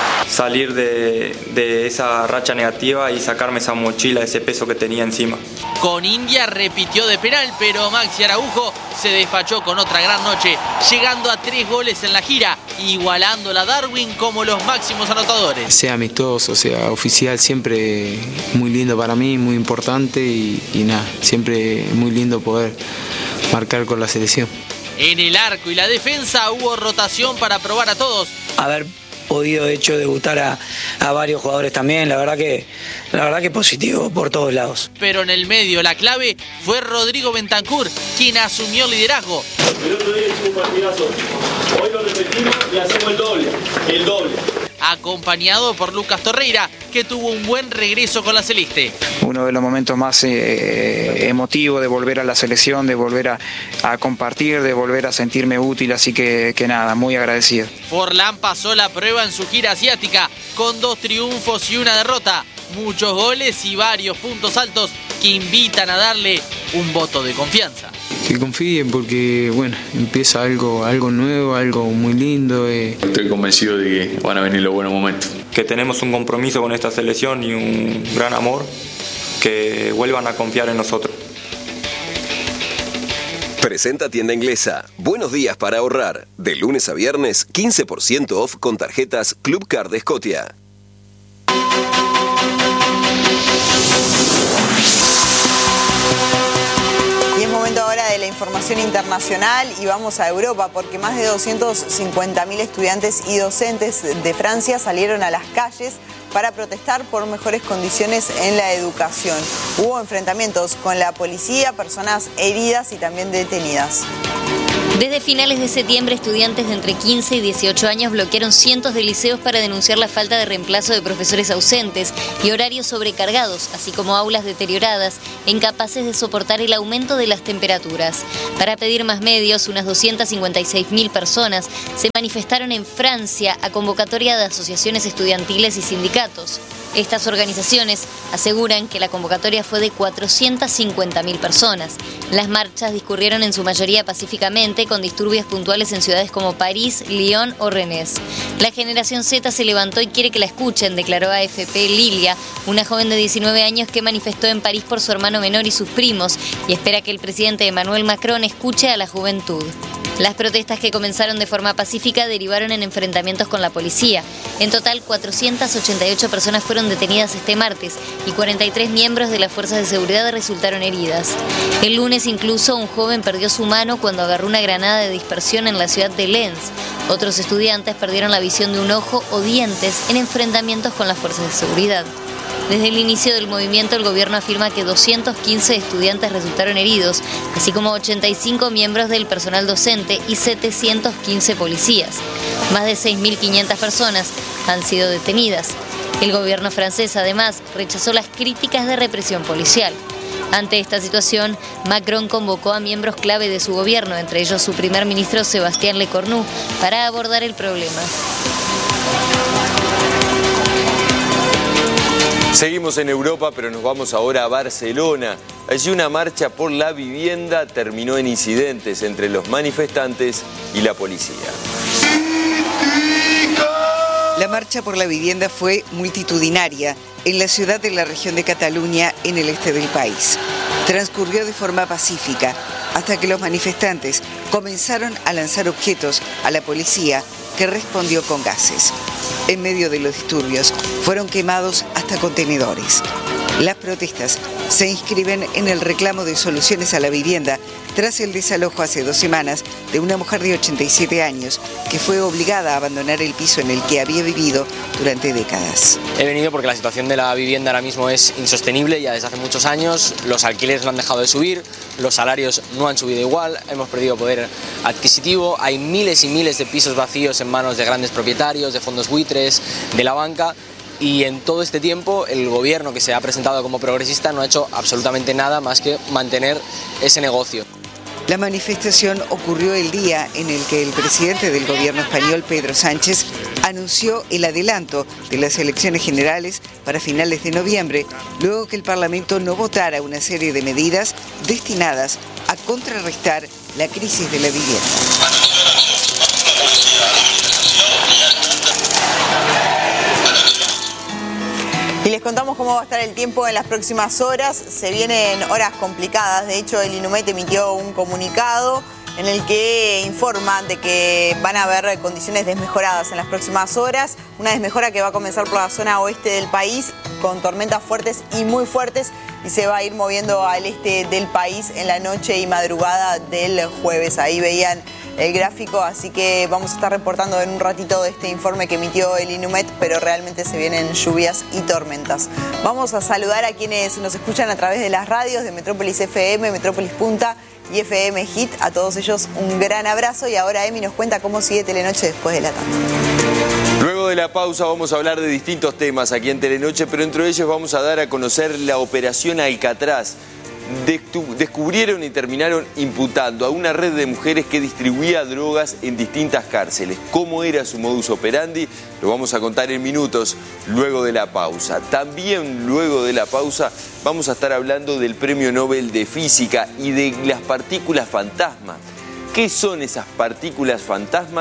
salir de, de esa racha negativa y sacarme esa mochila, ese peso que tenía encima. Con India repitió de penal, pero Maxi Araujo se despachó con otra gran noche, llegando a tres goles en la gira, igualando a Darwin como los máximos anotadores. Sea amistoso, sea oficial, siempre muy lindo para mí, muy importante y, y nada, siempre muy lindo poder marcar con la selección. En el arco y la defensa hubo rotación para probar a todos. A ver, podido de hecho debutar a, a varios jugadores también, la verdad que la verdad que positivo por todos lados. Pero en el medio la clave fue Rodrigo Bentancur, quien asumió el liderazgo. El otro día hicimos un partidazo, hoy lo repetimos y hacemos el doble, el doble. Acompañado por Lucas Torreira, que tuvo un buen regreso con la celeste. Uno de los momentos más eh, emotivos de volver a la selección, de volver a, a compartir, de volver a sentirme útil, así que, que nada, muy agradecido. Forlán pasó la prueba en su gira asiática, con dos triunfos y una derrota, muchos goles y varios puntos altos que invitan a darle un voto de confianza. Que confíen porque, bueno, empieza algo, algo nuevo, algo muy lindo. Eh. Estoy convencido de que van a venir los buenos momentos. Que tenemos un compromiso con esta selección y un gran amor, que vuelvan a confiar en nosotros. Presenta Tienda Inglesa. Buenos días para ahorrar. De lunes a viernes, quince por ciento off con tarjetas Club Card de Scotia. Y es momento ahora de la información internacional y vamos a Europa porque más de doscientos cincuenta mil estudiantes y docentes de Francia salieron a las calles para protestar por mejores condiciones en la educación. Hubo enfrentamientos con la policía, personas heridas y también detenidas. Desde finales de septiembre, estudiantes de entre quince y dieciocho años bloquearon cientos de liceos para denunciar la falta de reemplazo de profesores ausentes y horarios sobrecargados, así como aulas deterioradas, incapaces de soportar el aumento de las temperaturas. Para pedir más medios, unas doscientas cincuenta y seis mil personas se manifestaron en Francia a convocatoria de asociaciones estudiantiles y sindicatos. Estas organizaciones aseguran que la convocatoria fue de cuatrocientas cincuenta mil personas. Las marchas discurrieron en su mayoría pacíficamente, con disturbios puntuales en ciudades como París, Lyon o Rennes. La generación Z se levantó y quiere que la escuchen, declaró a A F P Lilia, una joven de diecinueve años que manifestó en París por su hermano menor y sus primos, y espera que el presidente Emmanuel Macron escuche a la juventud. Las protestas, que comenzaron de forma pacífica, derivaron en enfrentamientos con la policía. En total, cuatrocientas ochenta y ocho personas fueron detenidas este martes y cuarenta y tres miembros de las fuerzas de seguridad resultaron heridas. El lunes incluso un joven perdió su mano cuando agarró una granada de dispersión en la ciudad de Lens. Otros estudiantes perdieron la visión de un ojo o dientes en enfrentamientos con las fuerzas de seguridad. Desde el inicio del movimiento, el gobierno afirma que doscientos quince estudiantes resultaron heridos, así como ochenta y cinco miembros del personal docente y setecientos quince policías. Más de seis mil quinientas personas han sido detenidas. El gobierno francés, además, rechazó las críticas de represión policial. Ante esta situación, Macron convocó a miembros clave de su gobierno, entre ellos su primer ministro Sébastien Lecornu, para abordar el problema. Seguimos en Europa, pero nos vamos ahora a Barcelona. Allí una marcha por la vivienda terminó en incidentes entre los manifestantes y la policía. La marcha por la vivienda fue multitudinaria en la ciudad de la región de Cataluña, en el este del país. Transcurrió de forma pacífica hasta que los manifestantes comenzaron a lanzar objetos a la policía, que respondió con gases. En medio de los disturbios fueron quemados hasta contenedores. Las protestas se inscriben en el reclamo de soluciones a la vivienda tras el desalojo hace dos semanas de una mujer de ochenta y siete años que fue obligada a abandonar el piso en el que había vivido durante décadas. He venido porque la situación de la vivienda ahora mismo es insostenible ya desde hace muchos años. Los alquileres no han dejado de subir, los salarios no han subido igual, hemos perdido poder adquisitivo, hay miles y miles de pisos vacíos en manos de grandes propietarios, de fondos buitres, de la banca. Y en todo este tiempo el gobierno, que se ha presentado como progresista, no ha hecho absolutamente nada más que mantener ese negocio. La manifestación ocurrió el día en el que el presidente del gobierno español, Pedro Sánchez, anunció el adelanto de las elecciones generales para finales de noviembre, luego que el Parlamento no votara una serie de medidas destinadas a contrarrestar la crisis de la vivienda. Y les contamos cómo va a estar el tiempo en las próximas horas. Se vienen horas complicadas. De hecho, el INUMET emitió un comunicado en el que informa de que van a haber condiciones desmejoradas en las próximas horas. Una desmejora que va a comenzar por la zona oeste del país con tormentas fuertes y muy fuertes y se va a ir moviendo al este del país en la noche y madrugada del jueves. Ahí veían el gráfico, así que vamos a estar reportando en un ratito de este informe que emitió el INUMET, pero realmente se vienen lluvias y tormentas. Vamos a saludar a quienes nos escuchan a través de las radios de Metrópolis F M, Metrópolis Punta y F M Hit. A todos ellos un gran abrazo y ahora Emi nos cuenta cómo sigue Telenoche después de la tanda. Luego de la pausa vamos a hablar de distintos temas aquí en Telenoche, pero entre ellos vamos a dar a conocer la operación Alcatraz. Descubrieron y terminaron imputando a una red de mujeres que distribuía drogas en distintas cárceles. ¿Cómo era su modus operandi? Lo vamos a contar en minutos luego de la pausa. También luego de la pausa vamos a estar hablando del Premio Nobel de Física y de las partículas fantasmas. ¿Qué son esas partículas fantasmas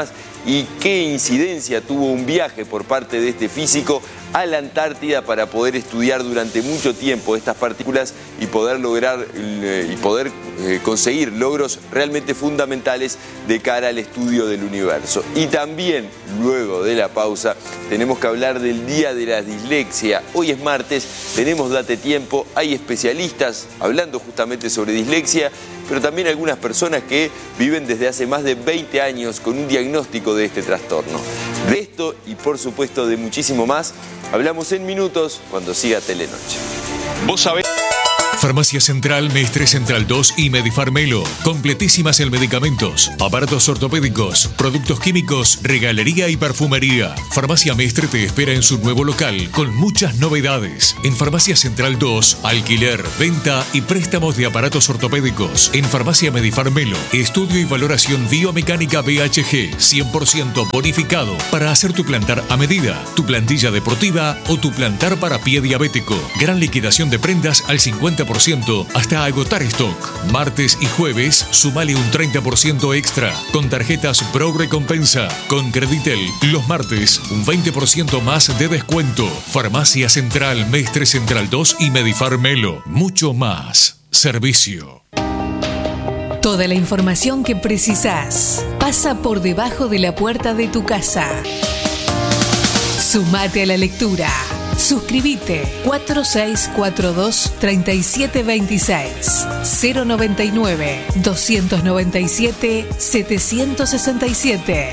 y qué incidencia tuvo un viaje por parte de este físico a la Antártida para poder estudiar durante mucho tiempo estas partículas y poder lograr eh, y poder eh, conseguir logros realmente fundamentales de cara al estudio del universo. Y también, luego de la pausa, tenemos que hablar del Día de la Dislexia. Hoy es martes, tenemos Date Tiempo, hay especialistas hablando justamente sobre dislexia, pero también algunas personas que viven desde hace más de veinte años con un diagnóstico de este trastorno. De esto y por supuesto de muchísimo más, hablamos en minutos cuando siga Telenoche. Vos sabés... Farmacia Central, Mestre Central dos y Medifarmelo. Completísimas en medicamentos, aparatos ortopédicos, productos químicos, regalería y perfumería. Farmacia Mestre te espera en su nuevo local con muchas novedades. En Farmacia Central dos, alquiler, venta y préstamos de aparatos ortopédicos. En Farmacia Medifarmelo, estudio y valoración biomecánica B H G, cien por ciento bonificado para hacer tu plantar a medida, tu plantilla deportiva o tu plantar para pie diabético. Gran liquidación de prendas al cincuenta por ciento hasta agotar stock. Martes y jueves, sumale un treinta por ciento extra con tarjetas Pro Recompensa. Con Creditel, los martes, un veinte por ciento más de descuento. Farmacia Central, Mestre Central dos y Medifarmelo. Mucho más servicio. Toda la información que precisás pasa por debajo de la puerta de tu casa. Sumate a la lectura. Suscríbete cuatro seis cuatro dos, tres siete dos seis, cero noventa y nueve, doscientos noventa y siete, setecientos sesenta y siete.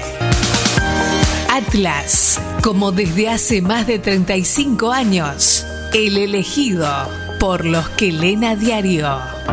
Atlas, como desde hace más de treinta y cinco años, el elegido por los que leen a diario.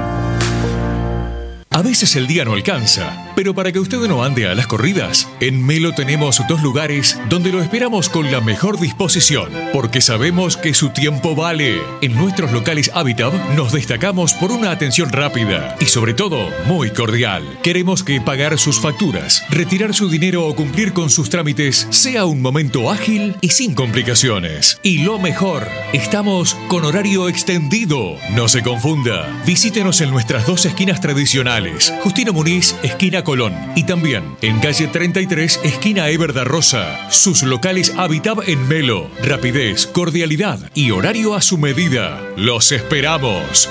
A veces el día no alcanza, pero para que usted no ande a las corridas, en Melo tenemos dos lugares donde lo esperamos con la mejor disposición, porque sabemos que su tiempo vale. En nuestros locales Habitat nos destacamos por una atención rápida y sobre todo muy cordial. Queremos que pagar sus facturas, retirar su dinero o cumplir con sus trámites sea un momento ágil y sin complicaciones. Y lo mejor, estamos con horario extendido. No se confunda, visítenos en nuestras dos esquinas tradicionales. Justino Muniz, esquina Colón. Y también en calle treinta y tres, esquina Eber da Rosa. Sus locales Habitat en Melo. Rapidez, cordialidad y horario a su medida. ¡Los esperamos!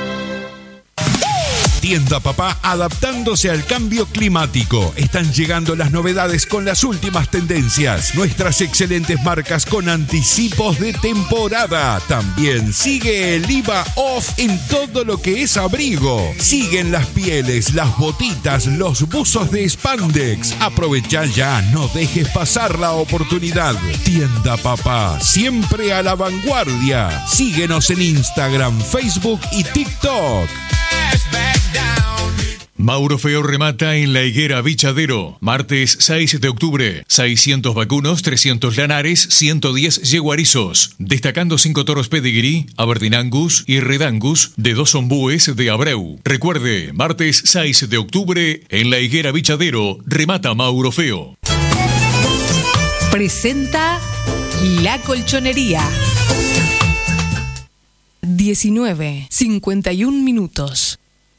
Tienda Papá adaptándose al cambio climático. Están llegando las novedades con las últimas tendencias. Nuestras excelentes marcas con anticipos de temporada. También sigue el I V A off en todo lo que es abrigo. Siguen las pieles, las botitas, los buzos de spandex. Aprovecha ya, no dejes pasar la oportunidad. Tienda Papá, siempre a la vanguardia. Síguenos en Instagram, Facebook y TikTok. Mauro Feo remata en La Higuera Bichadero. Martes seis de octubre. seiscientos vacunos, trescientos lanares, ciento diez yeguarizos. Destacando cinco toros pedigree, Aberdeen Angus y Red Angus de dos ombúes de Abreu. Recuerde, martes seis de octubre en La Higuera Bichadero remata Mauro Feo. Presenta La Colchonería. diecinueve, cincuenta y un minutos.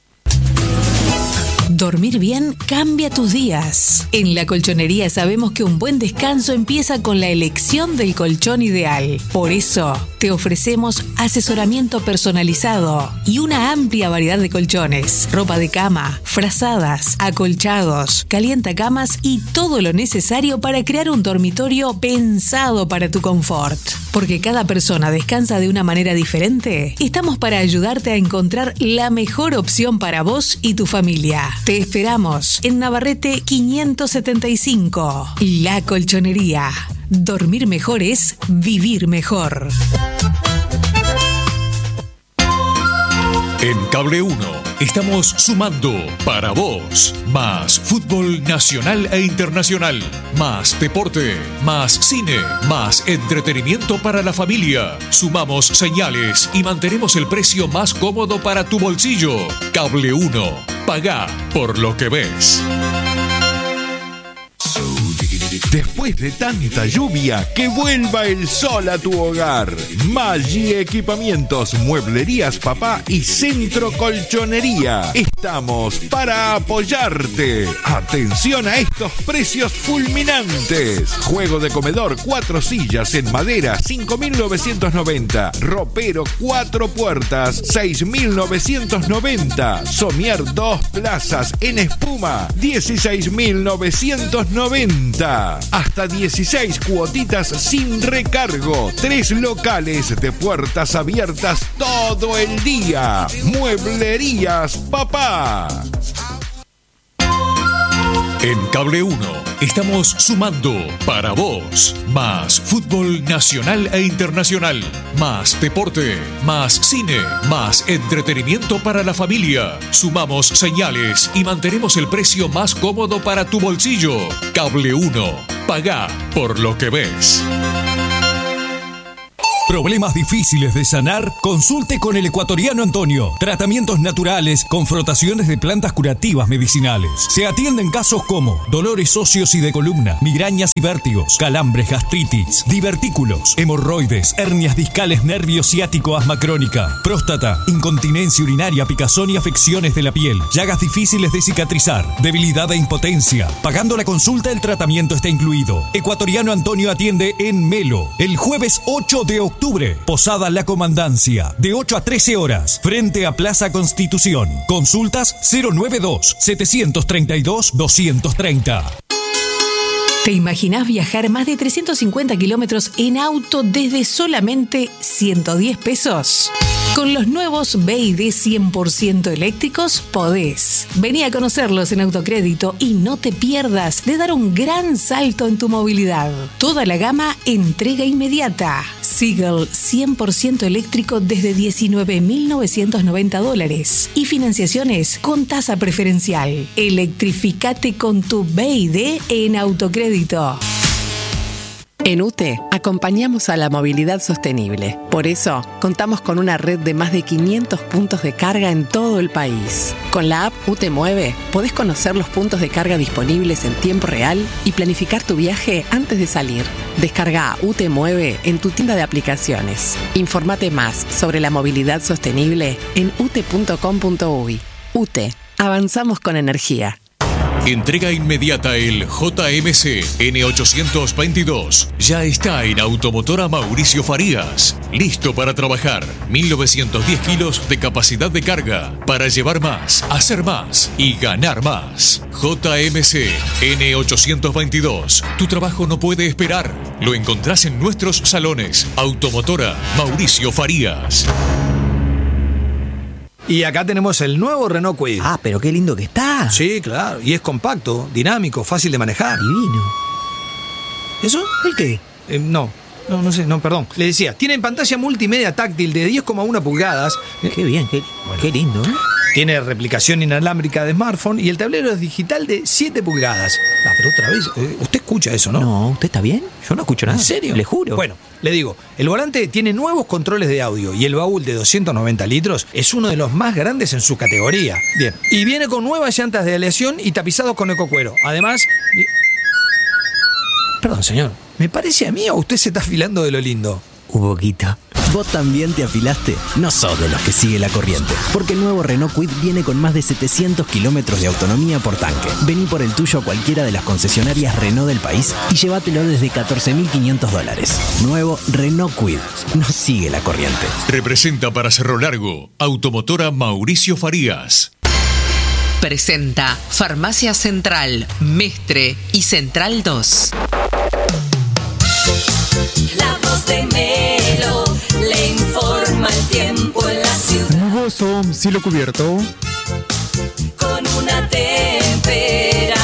Dormir bien cambia tus días. En La Colchonería sabemos que un buen descanso empieza con la elección del colchón ideal. Por eso, te ofrecemos asesoramiento personalizado y una amplia variedad de colchones, ropa de cama, frazadas, acolchados, calientacamas y todo lo necesario para crear un dormitorio pensado para tu confort. Porque cada persona descansa de una manera diferente, estamos para ayudarte a encontrar la mejor opción para vos y tu familia. Te esperamos en Navarrete quinientos setenta y cinco. La Colchonería. Dormir mejor es vivir mejor. En Cable uno estamos sumando para vos más fútbol nacional e internacional, más deporte, más cine, más entretenimiento para la familia. Sumamos señales y mantenemos el precio más cómodo para tu bolsillo. Cable uno. Pagá por lo que ves. Después de tanta lluvia, que vuelva el sol a tu hogar. Maggi Equipamientos, Mueblerías Papá y Centro Colchonería. Está estamos para apoyarte. Atención a estos precios fulminantes. Juego de comedor, cuatro sillas en madera, cinco mil novecientos noventa. Ropero, cuatro puertas, seis mil novecientos noventa. Somier, dos plazas en espuma, dieciséis mil novecientos noventa. Hasta dieciséis cuotitas sin recargo. Tres locales de puertas abiertas todo el día. Mueblerías Papá. En Cable uno estamos sumando para vos más fútbol nacional e internacional, más deporte, más cine, más entretenimiento para la familia. Sumamos señales y mantenemos el precio más cómodo para tu bolsillo. Cable uno, pagá por lo que ves. ¿Problemas difíciles de sanar? Consulte con el ecuatoriano Antonio. Tratamientos naturales con frotaciones de plantas curativas medicinales. Se atienden casos como dolores óseos y de columna, migrañas y vértigos, calambres, gastritis, divertículos, hemorroides, hernias discales, nervio ciático, asma crónica, próstata, incontinencia urinaria, picazón y afecciones de la piel, llagas difíciles de cicatrizar, debilidad e impotencia. Pagando la consulta, el tratamiento está incluido. Ecuatoriano Antonio atiende en Melo el jueves ocho de octubre. Octubre, Posada La Comandancia, de ocho a trece horas, frente a Plaza Constitución. Consultas cero noventa y dos, setecientos treinta y dos, doscientos treinta. ¿Te imaginás viajar más de trescientos cincuenta kilómetros en auto desde solamente ciento diez pesos? Con los nuevos B Y D cien por ciento eléctricos podés. Vení a conocerlos en Autocrédito y no te pierdas de dar un gran salto en tu movilidad. Toda la gama entrega inmediata. Seagull cien por ciento eléctrico desde diecinueve mil novecientos noventa dólares y financiaciones con tasa preferencial. Electrificate con tu B Y D en Autocrédito. En U T E acompañamos a la movilidad sostenible. Por eso, contamos con una red de más de quinientos puntos de carga en todo el país. Con la app U T E Mueve, podés conocer los puntos de carga disponibles en tiempo real y planificar tu viaje antes de salir. Descarga U T E Mueve en tu tienda de aplicaciones. Infórmate más sobre la movilidad sostenible en u t e punto com punto u y. U T E, avanzamos con energía. Entrega inmediata el J M C N ochocientos veintidós. Ya está en Automotora Mauricio Farías. Listo para trabajar. mil novecientos diez kilos de capacidad de carga. Para llevar más, hacer más y ganar más. J M C N ochocientos veintidós. Tu trabajo no puede esperar. Lo encontrás en nuestros salones. Automotora Mauricio Farías. Y acá tenemos el nuevo Renault Kwid. Ah, pero qué lindo que está. Sí, claro. Y es compacto, dinámico, fácil de manejar. Divino. ¿Eso? ¿El qué? Eh, no. No, no sé, no, perdón. Le decía, tiene pantalla multimedia táctil de diez coma uno pulgadas. Qué bien, qué, bueno. Qué lindo, ¿eh? Tiene replicación inalámbrica de smartphone y el tablero es digital de siete pulgadas. Ah, pero otra vez, eh, usted escucha eso, ¿no? No, ¿usted está bien? Yo no escucho nada. ¿En serio? Le juro. Bueno, le digo, el volante tiene nuevos controles de audio y el baúl de doscientos noventa litros es uno de los más grandes en su categoría. Bien. Y viene con nuevas llantas de aleación y tapizados con ecocuero. Además... Perdón, señor. ¿Me parece a mí o usted se está afilando de lo lindo? Un poquito. ¿Vos también te afilaste? No sos de los que sigue la corriente, porque el nuevo Renault Kwid viene con más de setecientos kilómetros de autonomía por tanque. Vení por el tuyo a cualquiera de las concesionarias Renault del país y llévatelo desde catorce mil quinientos dólares. Nuevo Renault Kwid. No sigue la corriente. Representa para Cerro Largo Automotora Mauricio Farías. Presenta Farmacia Central, Mestre y Central dos. La voz de Melo le informa el tiempo en la ciudad. Nuboso, cielo cubierto. Con una temperatura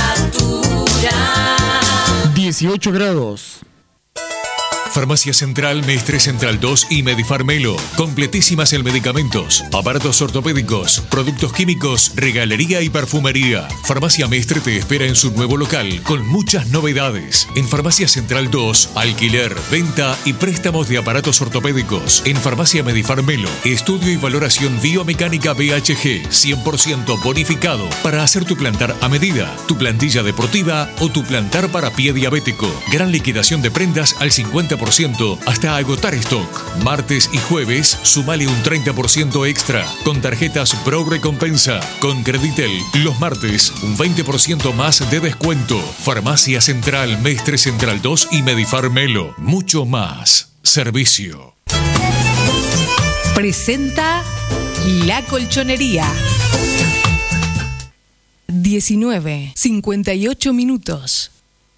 dieciocho grados. Farmacia Central, Mestre Central dos y Medifarmelo. Completísimas en medicamentos, aparatos ortopédicos, productos químicos, regalería y perfumería. Farmacia Mestre te espera en su nuevo local con muchas novedades. En Farmacia Central dos, alquiler, venta y préstamos de aparatos ortopédicos. En Farmacia Medifarmelo, estudio y valoración biomecánica B H G, cien por ciento bonificado para hacer tu plantar a medida, tu plantilla deportiva o tu plantar para pie diabético. Gran liquidación de prendas al cincuenta por ciento hasta agotar stock. Martes y jueves, sumale un treinta por ciento extra con tarjetas Pro Recompensa. Con Creditel, los martes, un veinte por ciento más de descuento. Farmacia Central, Mestre Central dos y Medifar Melo. Mucho más. Servicio. Presenta La Colchonería. diecinueve, cincuenta y ocho minutos.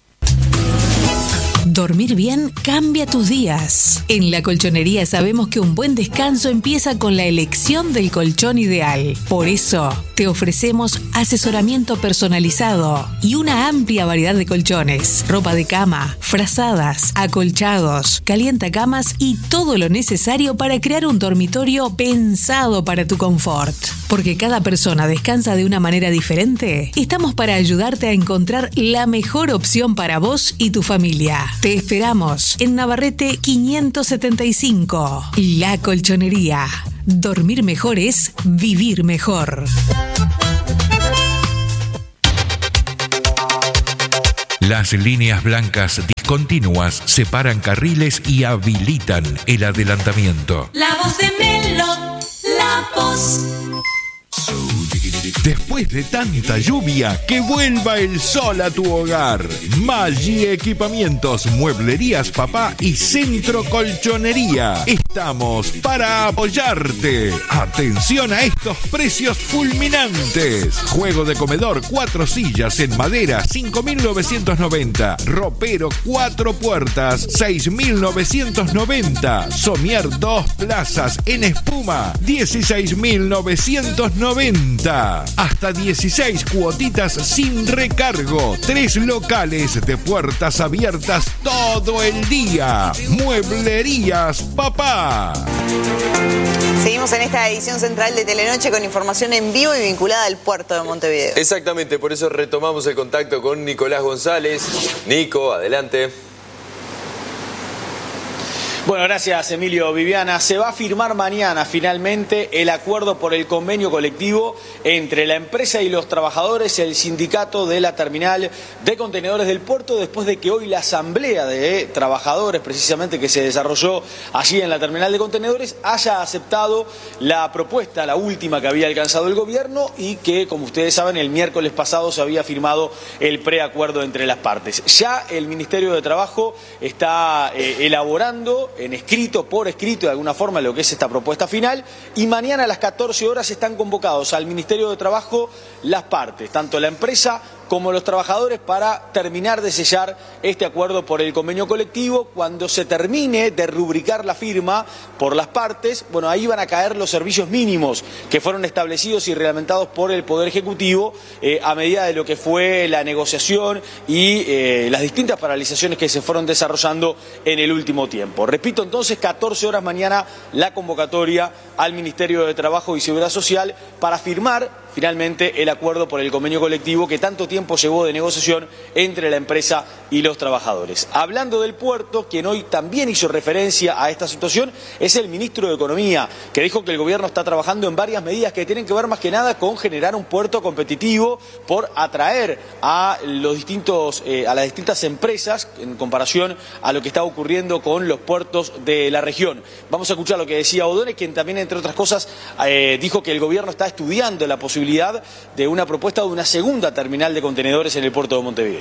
Dormir bien cambia tus días. En La Colchonería sabemos que un buen descanso empieza con la elección del colchón ideal. Por eso, te ofrecemos asesoramiento personalizado y una amplia variedad de colchones, ropa de cama, frazadas, acolchados, calientacamas y todo lo necesario para crear un dormitorio pensado para tu confort. Porque cada persona descansa de una manera diferente, estamos para ayudarte a encontrar la mejor opción para vos y tu familia. Te esperamos en Navarrete quinientos setenta y cinco. La Colchonería. Dormir mejor es vivir mejor. Las líneas blancas discontinuas separan carriles y habilitan el adelantamiento. La voz de Melo, la voz. Después de tanta lluvia, que vuelva el sol a tu hogar. Maggi Equipamientos, Mueblerías Papá y Centro Colchonería. Estamos para apoyarte. Atención a estos precios fulminantes. Juego de comedor, cuatro sillas en madera, cinco mil novecientos noventa. Ropero, cuatro puertas, seis mil novecientos noventa. Somier, dos plazas en espuma, dieciséis mil novecientos noventa. Hasta dieciséis cuotitas sin recargo. Tres locales de puertas abiertas todo el día. Mueblerías Papá. Seguimos en esta edición central de Telenoche con información en vivo y vinculada al puerto de Montevideo. Exactamente, por eso retomamos el contacto con Nicolás González. Nico, adelante. Bueno, gracias Emilio. Viviana, se va a firmar mañana finalmente el acuerdo por el convenio colectivo entre la empresa y los trabajadores, el sindicato de la terminal de contenedores del puerto, después de que hoy la asamblea de trabajadores, precisamente que se desarrolló allí en la terminal de contenedores, haya aceptado la propuesta, la última que había alcanzado el gobierno y que, como ustedes saben, el miércoles pasado se había firmado el preacuerdo entre las partes. Ya el Ministerio de Trabajo está eh, elaborando en escrito, por escrito de alguna forma, lo que es esta propuesta final, y mañana a las catorce horas están convocados al Ministerio de Trabajo las partes, tanto la empresa como los trabajadores, para terminar de sellar este acuerdo por el convenio colectivo. Cuando se termine de rubricar la firma por las partes, bueno, ahí van a caer los servicios mínimos que fueron establecidos y reglamentados por el Poder Ejecutivo eh, a medida de lo que fue la negociación y eh, las distintas paralizaciones que se fueron desarrollando en el último tiempo. Repito entonces, catorce horas mañana la convocatoria al Ministerio de Trabajo y Seguridad Social para firmar finalmente el acuerdo por el convenio colectivo que tanto tiempo llevó de negociación entre la empresa y los trabajadores. Hablando del puerto, quien hoy también hizo referencia a esta situación es el ministro de Economía, que dijo que el gobierno está trabajando en varias medidas que tienen que ver más que nada con generar un puerto competitivo por atraer a los distintos, eh, a las distintas empresas en comparación a lo que está ocurriendo con los puertos de la región. Vamos a escuchar lo que decía O'Donnell, quien también, entre otras cosas, eh, dijo que el gobierno está estudiando la posibilidad de una propuesta de una segunda terminal de contenedores en el puerto de Montevideo.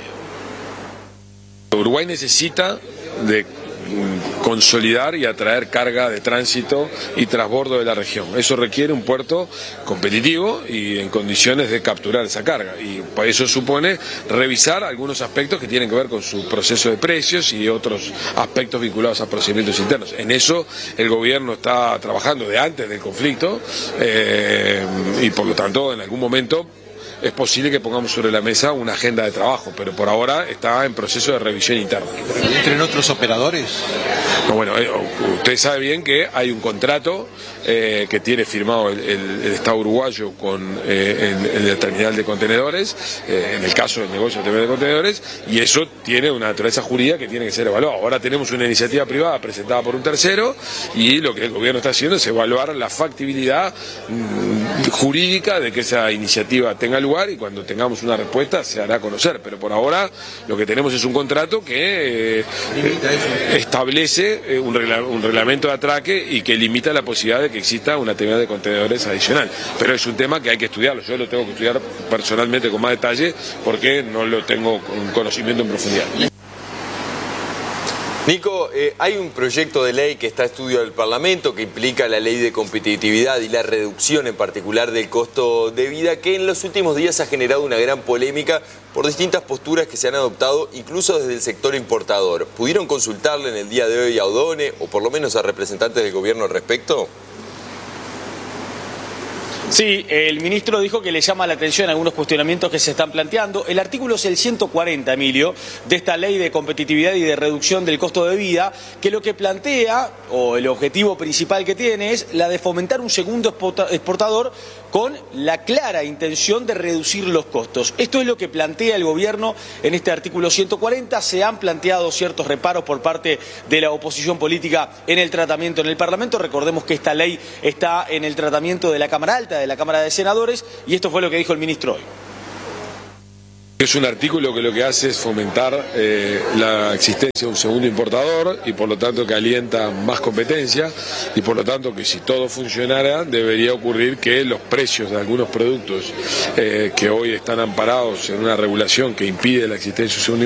Uruguay necesita de consolidar y atraer carga de tránsito y transbordo de la región. Eso requiere un puerto competitivo y en condiciones de capturar esa carga, y eso supone revisar algunos aspectos que tienen que ver con su proceso de precios y otros aspectos vinculados a procedimientos internos. En eso el gobierno está trabajando de antes del conflicto eh, y por lo tanto en algún momento es posible que pongamos sobre la mesa una agenda de trabajo, pero por ahora está en proceso de revisión interna. ¿Entren otros operadores? No, bueno, eh, usted sabe bien que hay un contrato eh, que tiene firmado el, el, el Estado uruguayo con eh, el, el terminal de contenedores, eh, en el caso del negocio del terminal de contenedores, y eso tiene una naturaleza jurídica que tiene que ser evaluada. Ahora tenemos una iniciativa privada presentada por un tercero y lo que el gobierno está haciendo es evaluar la factibilidad mmm, jurídica de que esa iniciativa tenga lugar, lugar y cuando tengamos una respuesta se hará conocer, pero por ahora lo que tenemos es un contrato que eh, establece eh, un, regla, un reglamento de atraque y que limita la posibilidad de que exista una actividad de contenedores adicional, pero es un tema que hay que estudiarlo, yo lo tengo que estudiar personalmente con más detalle porque no lo tengo con conocimiento en profundidad. Nico, eh, hay un proyecto de ley que está a estudio del Parlamento que implica la ley de competitividad y la reducción en particular del costo de vida que en los últimos días ha generado una gran polémica por distintas posturas que se han adoptado incluso desde el sector importador. ¿Pudieron consultarle en el día de hoy a Odone o por lo menos a representantes del gobierno al respecto? Sí, el ministro dijo que le llama la atención algunos cuestionamientos que se están planteando. El artículo es el ciento cuarenta, Emilio, de esta ley de competitividad y de reducción del costo de vida, que lo que plantea, o el objetivo principal que tiene, es la de fomentar un segundo exportador con la clara intención de reducir los costos. Esto es lo que plantea el gobierno en este artículo ciento cuarenta. Se han planteado ciertos reparos por parte de la oposición política en el tratamiento en el Parlamento. Recordemos que esta ley está en el tratamiento de la Cámara Alta, de la Cámara de Senadores, y esto fue lo que dijo el ministro hoy. Es un artículo que lo que hace es fomentar eh, la existencia de un segundo importador y por lo tanto que alienta más competencia y por lo tanto que si todo funcionara debería ocurrir que los precios de algunos productos eh, que hoy están amparados en una regulación que impide la existencia de un segundo